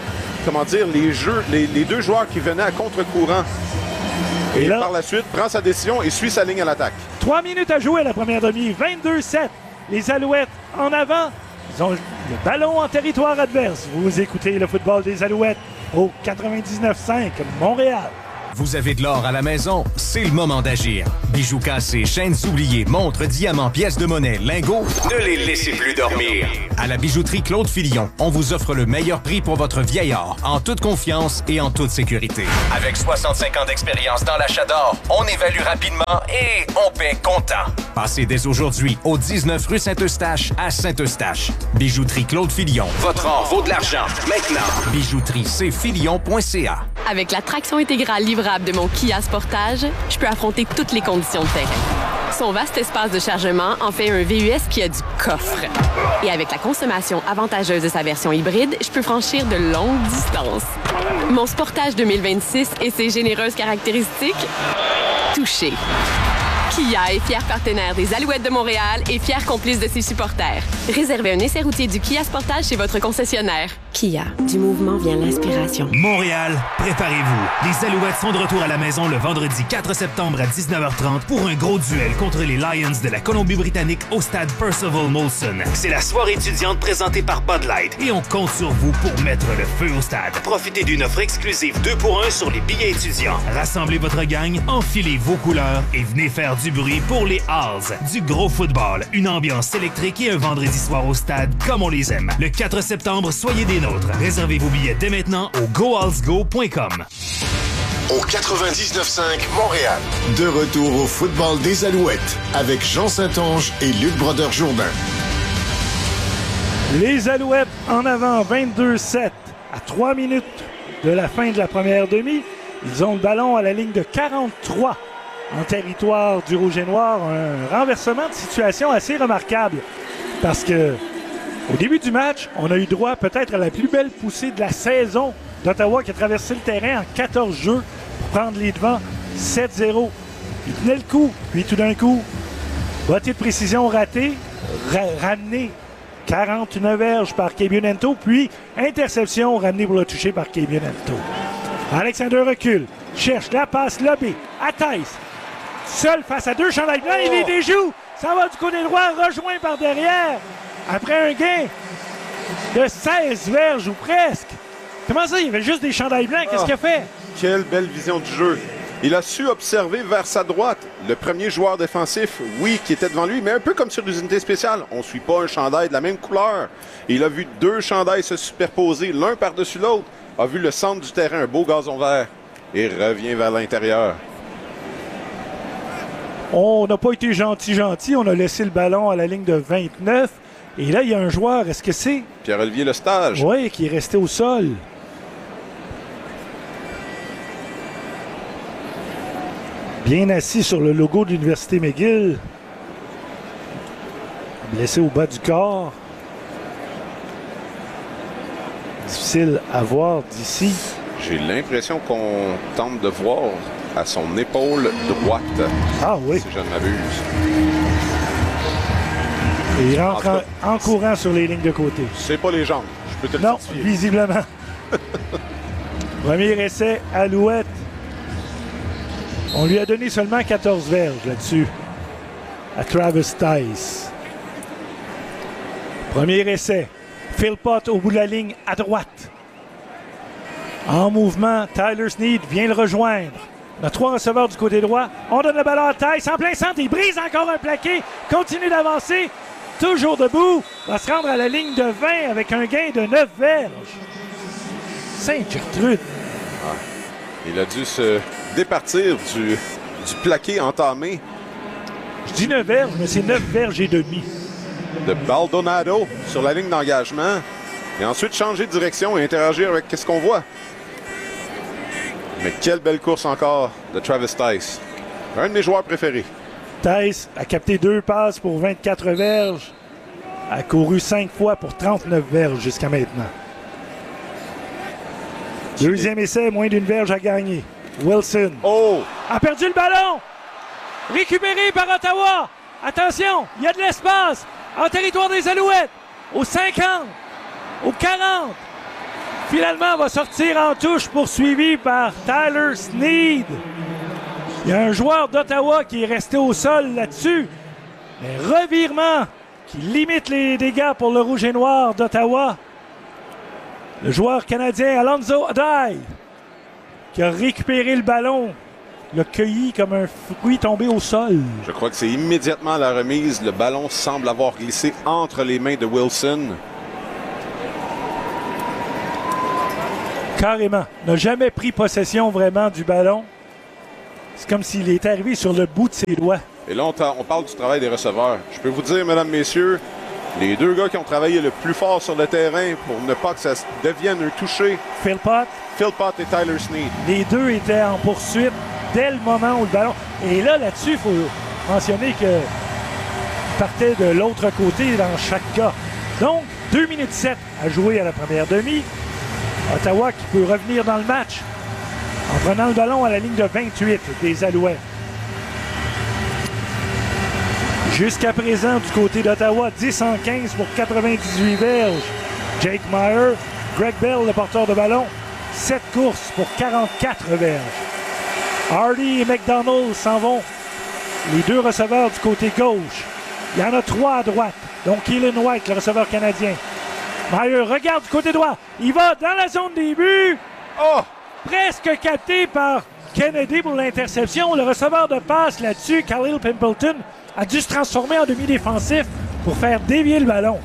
les 2 joueurs qui venaient à contre-courant. Et là, par la suite, prend sa décision et suit sa ligne à l'attaque. 3 minutes à jouer à la première demi. 22-7. Les Alouettes en avant. Ils ont le ballon en territoire adverse. Vous écoutez le football des Alouettes au 99.5 Montréal. Vous avez de l'or à la maison? C'est le moment d'agir. Bijoux cassés, chaînes oubliées, montres, diamants, pièces de monnaie, lingots, ne les laissez plus dormir. À la bijouterie Claude Filion, on vous offre le meilleur prix pour votre vieil or, en toute confiance et en toute sécurité. Avec 65 ans d'expérience dans l'achat d'or, on évalue rapidement et on paie comptant. Passez dès aujourd'hui au 19 rue Saint-Eustache à Saint-Eustache. Bijouterie Claude Filion. Votre or vaut de l'argent. Maintenant, bijouteriecfilion.ca. Avec la traction intégrale livrable de mon Kia Sportage, je peux affronter toutes les conditions de terrain. Son vaste espace de chargement en fait un VUS qui a du coffre. Et avec la consommation avantageuse de sa version hybride, je peux franchir de longues distances. Mon Sportage 2026 et ses généreuses caractéristiques, touché. Kia est fier partenaire des Alouettes de Montréal et fier complice de ses supporters. Réservez un essai routier du Kia Sportage chez votre concessionnaire. Kia, du mouvement vient l'inspiration. Montréal, préparez-vous. Les Alouettes sont de retour à la maison le vendredi 4 septembre à 19h30 pour un gros duel contre les Lions de la Colombie-Britannique au stade Percival Molson. C'est la soirée étudiante présentée par Bud Light et on compte sur vous pour mettre le feu au stade. Profitez d'une offre exclusive 2 pour 1 sur les billets étudiants. Rassemblez votre gang, enfilez vos couleurs et venez faire du bruit pour les Halls. Du gros football, une ambiance électrique et un vendredi soir au stade comme on les aime. Le 4 septembre, soyez des nôtres. Réservez vos billets dès maintenant au gohallsgo.com. Au 99.5 Montréal. De retour au football des Alouettes avec Jean Saint-Onge et Luc Brodeur-Jourdain. Les Alouettes en avant 22-7 à 3 minutes de la fin de la première demi. Ils ont le ballon à la ligne de 43 en territoire du Rouge et Noir. Un renversement de situation assez remarquable parce que au début du match, on a eu droit peut-être à la plus belle poussée de la saison d'Ottawa qui a traversé le terrain en 14 jeux pour prendre les devants 7-0. Il tenait le coup, puis tout d'un coup, bottée de précision ratée, ramené 49 verges par Kebiunento, puis interception ramenée pour le toucher par Kebiunento. Alexander recule, cherche la passe lobée à Theis. Seul face à deux chandails blancs, il les déjoue. Ça va du côté droit, rejoint par derrière. Après un gain de 16 verges ou presque. Comment ça, il y avait juste des chandails blancs? Qu'est-ce qu'il a fait? Quelle belle vision du jeu. Il a su observer vers sa droite le premier joueur défensif, oui, qui était devant lui, mais un peu comme sur des unités spéciales. On ne suit pas un chandail de la même couleur. Et il a vu deux chandails se superposer l'un par-dessus l'autre. A vu le centre du terrain, un beau gazon vert, et revient vers l'intérieur. On n'a pas été gentil. On a laissé le ballon à la ligne de 29. Et là, il y a un joueur, est-ce que c'est? Pierre-Olivier Lestage. Oui, qui est resté au sol. Bien assis sur le logo de l'Université McGill. Blessé au bas du corps. Difficile à voir d'ici. J'ai l'impression qu'on tente de voir à son épaule droite. Ah oui. Si je ne m'abuse. Et il rentre en courant sur les lignes de côté. C'est pas les jambes. Je peux te le Non, certifier. visiblement. Premier essai, Alouette. On lui a donné seulement 14 verges là-dessus. À Travis Theis. Premier essai. Philpott au bout de la ligne à droite. En mouvement, Tyler Snead vient le rejoindre. On a 3 receveurs du côté droit. On donne le ballon à Theis en plein centre. Il brise encore un plaqué. Continue d'avancer. Toujours debout. Va se rendre à la ligne de 20 avec un gain de 9 verges. Sainte-Gertrude. Ah. Il a dû se départir du plaqué entamé. Je dis 9 verges, mais c'est 9 verges et demi. De Baldonado sur la ligne d'engagement. Et ensuite changer de direction et interagir avec ce qu'on voit. Mais quelle belle course encore de Travis Theis. Un de mes joueurs préférés. Theis a capté 2 passes pour 24 verges. A couru 5 fois pour 39 verges jusqu'à maintenant. Deuxième essai, moins d'une verge à gagner. Wilson a perdu le ballon. Récupéré par Ottawa. Attention, il y a de l'espace en territoire des Alouettes. Au 50, au 40. Finalement, va sortir en touche poursuivi par Tyler Snead. Il y a un joueur d'Ottawa qui est resté au sol là-dessus. Un revirement qui limite les dégâts pour le Rouge et Noir d'Ottawa. Le joueur canadien Alonzo Adai qui a récupéré le ballon. Il l'a cueilli comme un fruit tombé au sol. Je crois que c'est immédiatement la remise. Le ballon semble avoir glissé entre les mains de Wilson. Carrément. N'a jamais pris possession vraiment du ballon. C'est comme s'il était arrivé sur le bout de ses doigts. Et là, on parle du travail des receveurs. Je peux vous dire, mesdames, messieurs, les deux gars qui ont travaillé le plus fort sur le terrain pour ne pas que ça devienne un toucher. Philpott et Tyler Snead. Les deux étaient en poursuite dès le moment où le ballon... Et là-dessus, il faut mentionner qu'il partait de l'autre côté dans chaque cas. Donc, 2 minutes 7 à jouer à la première demi. Ottawa qui peut revenir dans le match en prenant le ballon à la ligne de 28 des Alouettes. Jusqu'à présent, du côté d'Ottawa, 10 en 15 pour 98 verges. Jake Meyer, Greg Bell, le porteur de ballon, 7 courses pour 44 verges. Hardy et McDonald s'en vont. Les deux receveurs du côté gauche. Il y en a 3 à droite. Donc, Keelan White, le receveur canadien. Meyer regarde du côté droit. Il va dans la zone des buts. Oh! Presque capté par Kennedy pour l'interception. Le receveur de passe là-dessus, Khalil Pimpleton, a dû se transformer en demi-défensif pour faire dévier le ballon.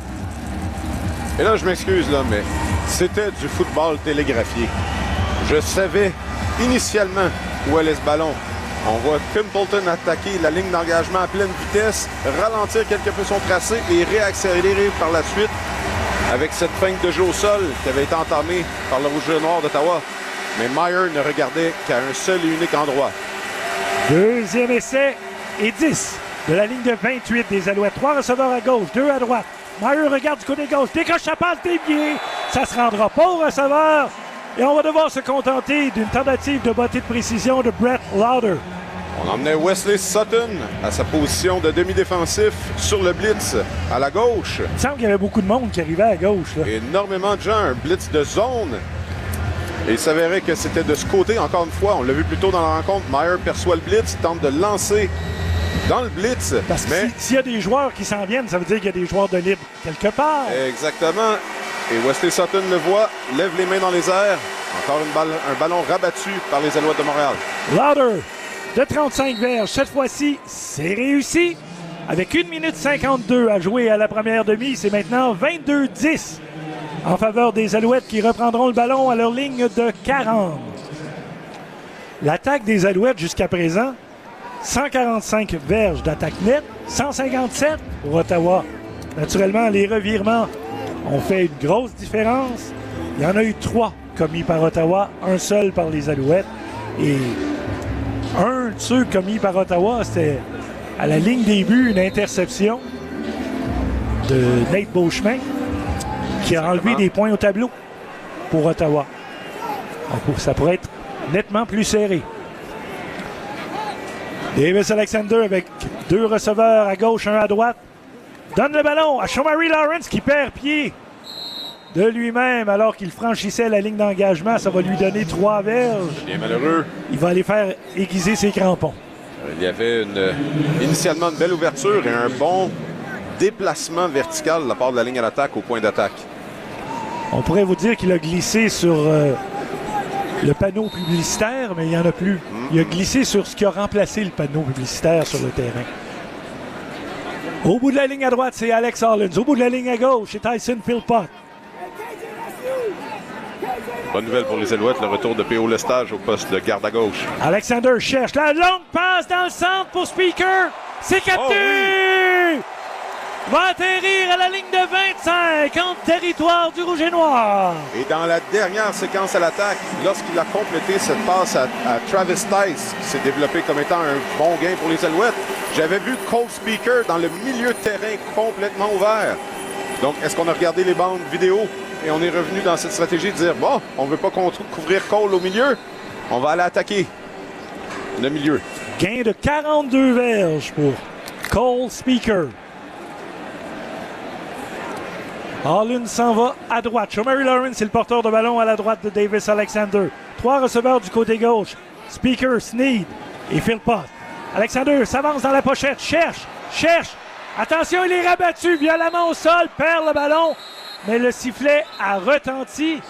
Et là, je m'excuse, là, mais c'était du football télégraphié. Je savais initialement où allait ce ballon. On voit Pimpleton attaquer la ligne d'engagement à pleine vitesse, ralentir quelque peu son tracé et réaccélérer par la suite avec cette feinte de jeu au sol qui avait été entamée par le Rouge et Noir d'Ottawa. Mais Meyer ne regardait qu'à un seul et unique endroit. Deuxième essai et 10 de la ligne de 28 des Alouettes. 3 receveurs à gauche, 2 à droite. Meyer regarde du côté gauche, décroche sa passe, dévié. Ça se rendra pas au receveur. Et on va devoir se contenter d'une tentative de bottée de précision de Brett Lauder. On emmenait Wesley Sutton à sa position de demi-défensif sur le blitz à la gauche. Il semble qu'il y avait beaucoup de monde qui arrivait à gauche. Là. Énormément de gens, un blitz de zone. Et il s'avérait que c'était de ce côté, encore une fois, on l'a vu plus tôt dans la rencontre, Meyer perçoit le blitz, tente de lancer dans le blitz. Parce que s'il y a des joueurs qui s'en viennent, ça veut dire qu'il y a des joueurs de libre quelque part. Exactement. Et Wesley Sutton le voit, lève les mains dans les airs. Encore un ballon rabattu par les Alouettes de Montréal. Lauder de 35 verges. Cette fois-ci, c'est réussi. Avec 1 minute 52 à jouer à la première demi, c'est maintenant 22-10 en faveur des Alouettes qui reprendront le ballon à leur ligne de 40. L'attaque des Alouettes jusqu'à présent, 145 verges d'attaque nette, 157 pour Ottawa. Naturellement, les revirements ont fait une grosse différence. Il y en a eu 3 commis par Ottawa, un seul par les Alouettes. Et un de ceux commis par Ottawa, c'était à la ligne des buts, une interception de Nate Beauchemin qui a enlevé des points au tableau pour Ottawa. Donc, ça pourrait être nettement plus serré. Davis Alexander avec 2 receveurs à gauche, 1 à droite. Donne le ballon à Shomari Lawrence qui perd pied de lui-même alors qu'il franchissait la ligne d'engagement. Ça va lui donner 3 verges. Bien malheureux. Il va aller faire aiguiser ses crampons. Il y avait initialement une belle ouverture et un bon déplacement vertical de la part de la ligne à l'attaque au point d'attaque. On pourrait vous dire qu'il a glissé sur le panneau publicitaire, mais il n'y en a plus. Il a glissé sur ce qui a remplacé le panneau publicitaire sur le terrain. Au bout de la ligne à droite, c'est Alex Hollins. Au bout de la ligne à gauche, c'est Tyson Philpott. Bonne nouvelle pour les Alouettes, le retour de P.O. Lestage au poste de garde à gauche. Alexander cherche la longue passe dans le centre pour Speaker. C'est capté! Oh oui! Va atterrir à la ligne de 25 en territoire du Rouge et Noir. Et dans la dernière séquence à l'attaque, lorsqu'il a complété cette passe à Travis Tice, qui s'est développé comme étant un bon gain pour les Alouettes, j'avais vu Cole Speaker dans le milieu de terrain complètement ouvert. Donc, est-ce qu'on a regardé les bandes vidéo et on est revenu dans cette stratégie de dire, bon, on ne veut pas couvrir Cole au milieu, on va aller attaquer le milieu. Gain de 42 verges pour Cole Speaker. Hollins s'en va à droite. Shomari Lawrence, c'est le porteur de ballon à la droite de Davis Alexander. 3 receveurs du côté gauche. Speaker, Snead et Philpott. Alexander s'avance dans la pochette. Cherche. Attention, il est rabattu violemment au sol. Perd le ballon. Mais le sifflet a retenti.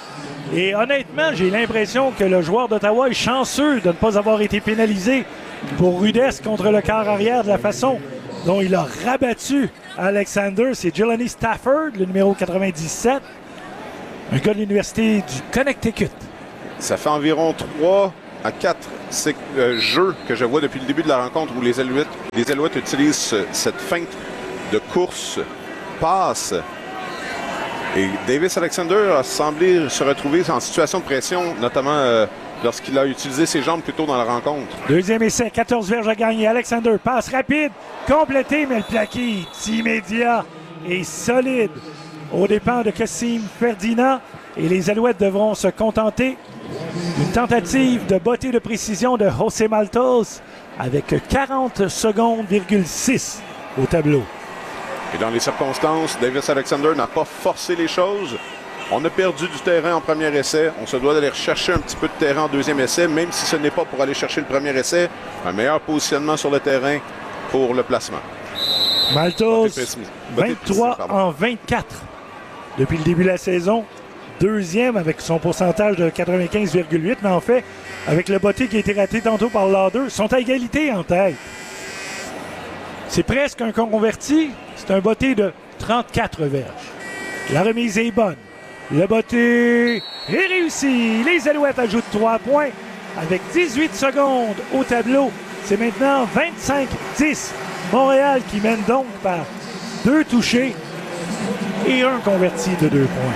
Et honnêtement, j'ai l'impression que le joueur d'Ottawa est chanceux de ne pas avoir été pénalisé pour rudesse contre le quart arrière de la façon dont il a rabattu Alexander. C'est Jelani Stafford, le numéro 97, un gars de l'Université du Connecticut. Ça fait environ 3 à 4 jeux que je vois depuis le début de la rencontre où les Alouettes utilisent cette feinte de course, passe. Et Davis Alexander a semblé se retrouver en situation de pression, notamment lorsqu'il a utilisé ses jambes plus tôt dans la rencontre. Deuxième essai, 14 verges à gagner. Alexander, passe rapide, complété, mais le plaqué immédiat et solide aux dépens de Kassim Ferdinand. Et les Alouettes devront se contenter d'une tentative de bottée de précision de José Maltos avec 40 secondes,6 au tableau. Et dans les circonstances, Davis Alexander n'a pas forcé les choses. On a perdu du terrain en premier essai. On se doit d'aller rechercher un petit peu de terrain en deuxième essai, même si ce n'est pas pour aller chercher le premier essai. Un meilleur positionnement sur le terrain pour le placement. Maltos, 23 en 24 depuis le début de la saison. Deuxième avec son pourcentage de 95,8, mais en fait, avec le botté qui a été raté tantôt par Lauder, sont à égalité en tête. C'est presque un converti. C'est un botté de 34 verges. La remise est bonne. Le botté est réussi. Les Alouettes ajoutent 3 points avec 18 secondes au tableau. C'est maintenant 25-10. Montréal qui mène donc par 2 touchés et un converti de 2 points.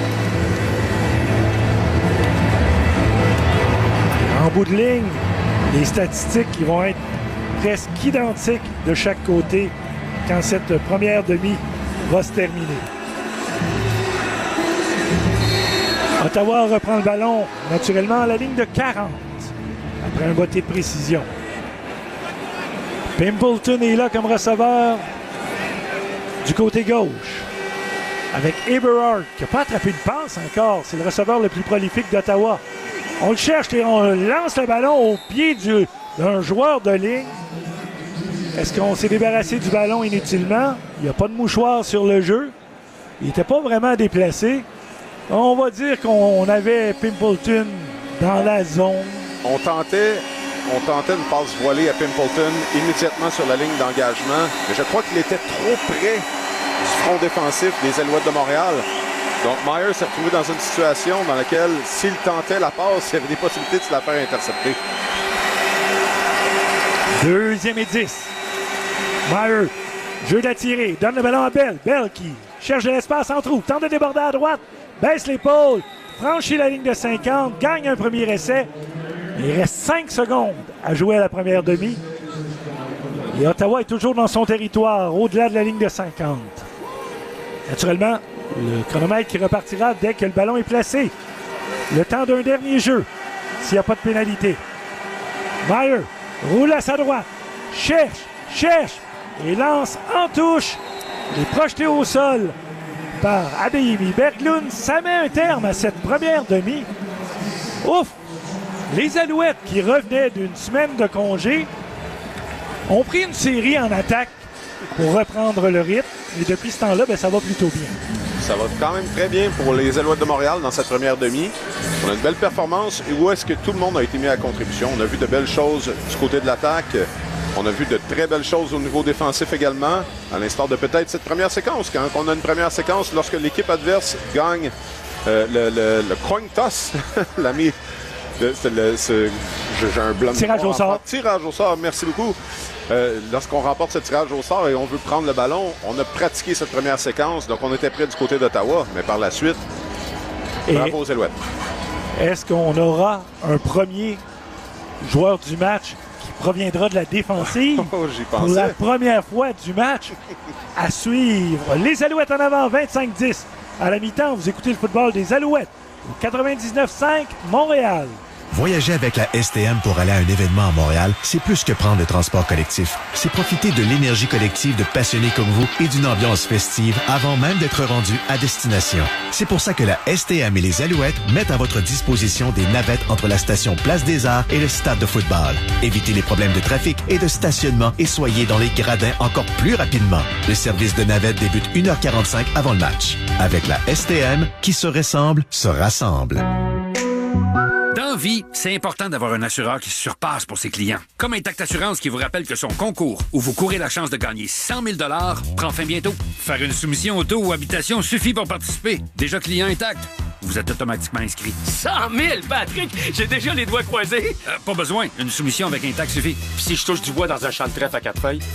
En bout de ligne, les statistiques qui vont être presque identiques de chaque côté quand cette première demi va se terminer. Ottawa reprend le ballon naturellement à la ligne de 40 après un botté de précision. Pimpleton est là comme receveur du côté gauche avec Eberhardt qui n'a pas attrapé une passe encore. C'est le receveur le plus prolifique d'Ottawa. On le cherche et on lance le ballon au pied d'un joueur de ligne. Est-ce qu'on s'est débarrassé du ballon inutilement? Il n'y a pas de mouchoir sur le jeu. Il n'était pas vraiment déplacé. On va dire qu'on avait Pimpleton dans la zone. On tentait une passe voilée à Pimpleton immédiatement sur la ligne d'engagement. Mais je crois qu'il était trop près du front défensif des Alouettes de Montréal. Donc Myers s'est retrouvé dans une situation dans laquelle, s'il tentait la passe, il y avait des possibilités de se la faire intercepter. Deuxième et 10. Myers, jeu d'attirer, donne le ballon à Bell. Bell qui cherche de l'espace en trou, tente de déborder à droite, baisse l'épaule, franchit la ligne de 50, gagne un premier essai. Il reste 5 secondes à jouer à la première demi. Et Ottawa est toujours dans son territoire, au-delà de la ligne de 50. Naturellement, le chronomètre qui repartira dès que le ballon est placé. Le temps d'un dernier jeu, s'il n'y a pas de pénalité. Meyer roule à sa droite, cherche, et lance en touche. Il est projeté au sol par Adeyemi Berglund. Ça met un terme à cette première demi. Ouf! Les Alouettes, qui revenaient d'une semaine de congé, ont pris une série en attaque pour reprendre le rythme. Et depuis ce temps-là, ça va plutôt bien. Ça va quand même très bien pour les Alouettes de Montréal dans cette première demi. On a une belle performance. Et où est-ce que tout le monde a été mis à contribution? On a vu de belles choses du côté de l'attaque. On a vu de très belles choses au niveau défensif également, à l'instar de peut-être cette première séquence. Quand on a une première séquence, lorsque l'équipe adverse gagne le coin toss, l'ami... J'ai un blanc. Tirage au sort. Tirage au sort, merci beaucoup. Lorsqu'on remporte ce tirage au sort et on veut prendre le ballon, on a pratiqué cette première séquence, donc on était près du côté d'Ottawa, mais par la suite, bravo aux Alouettes. Est-ce qu'on aura un premier joueur du match qui proviendra de la défensive pour la première fois du match à suivre? Les Alouettes en avant, 25-10. À la mi-temps, vous écoutez le football des Alouettes. 99.5 Montréal. Voyager avec la STM pour aller à un événement à Montréal, c'est plus que prendre le transport collectif. C'est profiter de l'énergie collective de passionnés comme vous et d'une ambiance festive avant même d'être rendu à destination. C'est pour ça que la STM et les Alouettes mettent à votre disposition des navettes entre la station Place des Arts et le stade de football. Évitez les problèmes de trafic et de stationnement et soyez dans les gradins encore plus rapidement. Le service de navette débute 1h45 avant le match. Avec la STM, qui se ressemble, se rassemble. Dans vie, c'est important d'avoir un assureur qui se surpasse pour ses clients. Comme Intact Assurance qui vous rappelle que son concours, où vous courez la chance de gagner 100 000 $, prend fin bientôt. Faire une soumission auto ou habitation suffit pour participer. Déjà client Intact, vous êtes automatiquement inscrit. 100 000, Patrick! J'ai déjà les doigts croisés. Pas besoin. Une soumission avec Intact suffit. Puis si je touche du bois dans un champ de trèfle à 4 feuilles?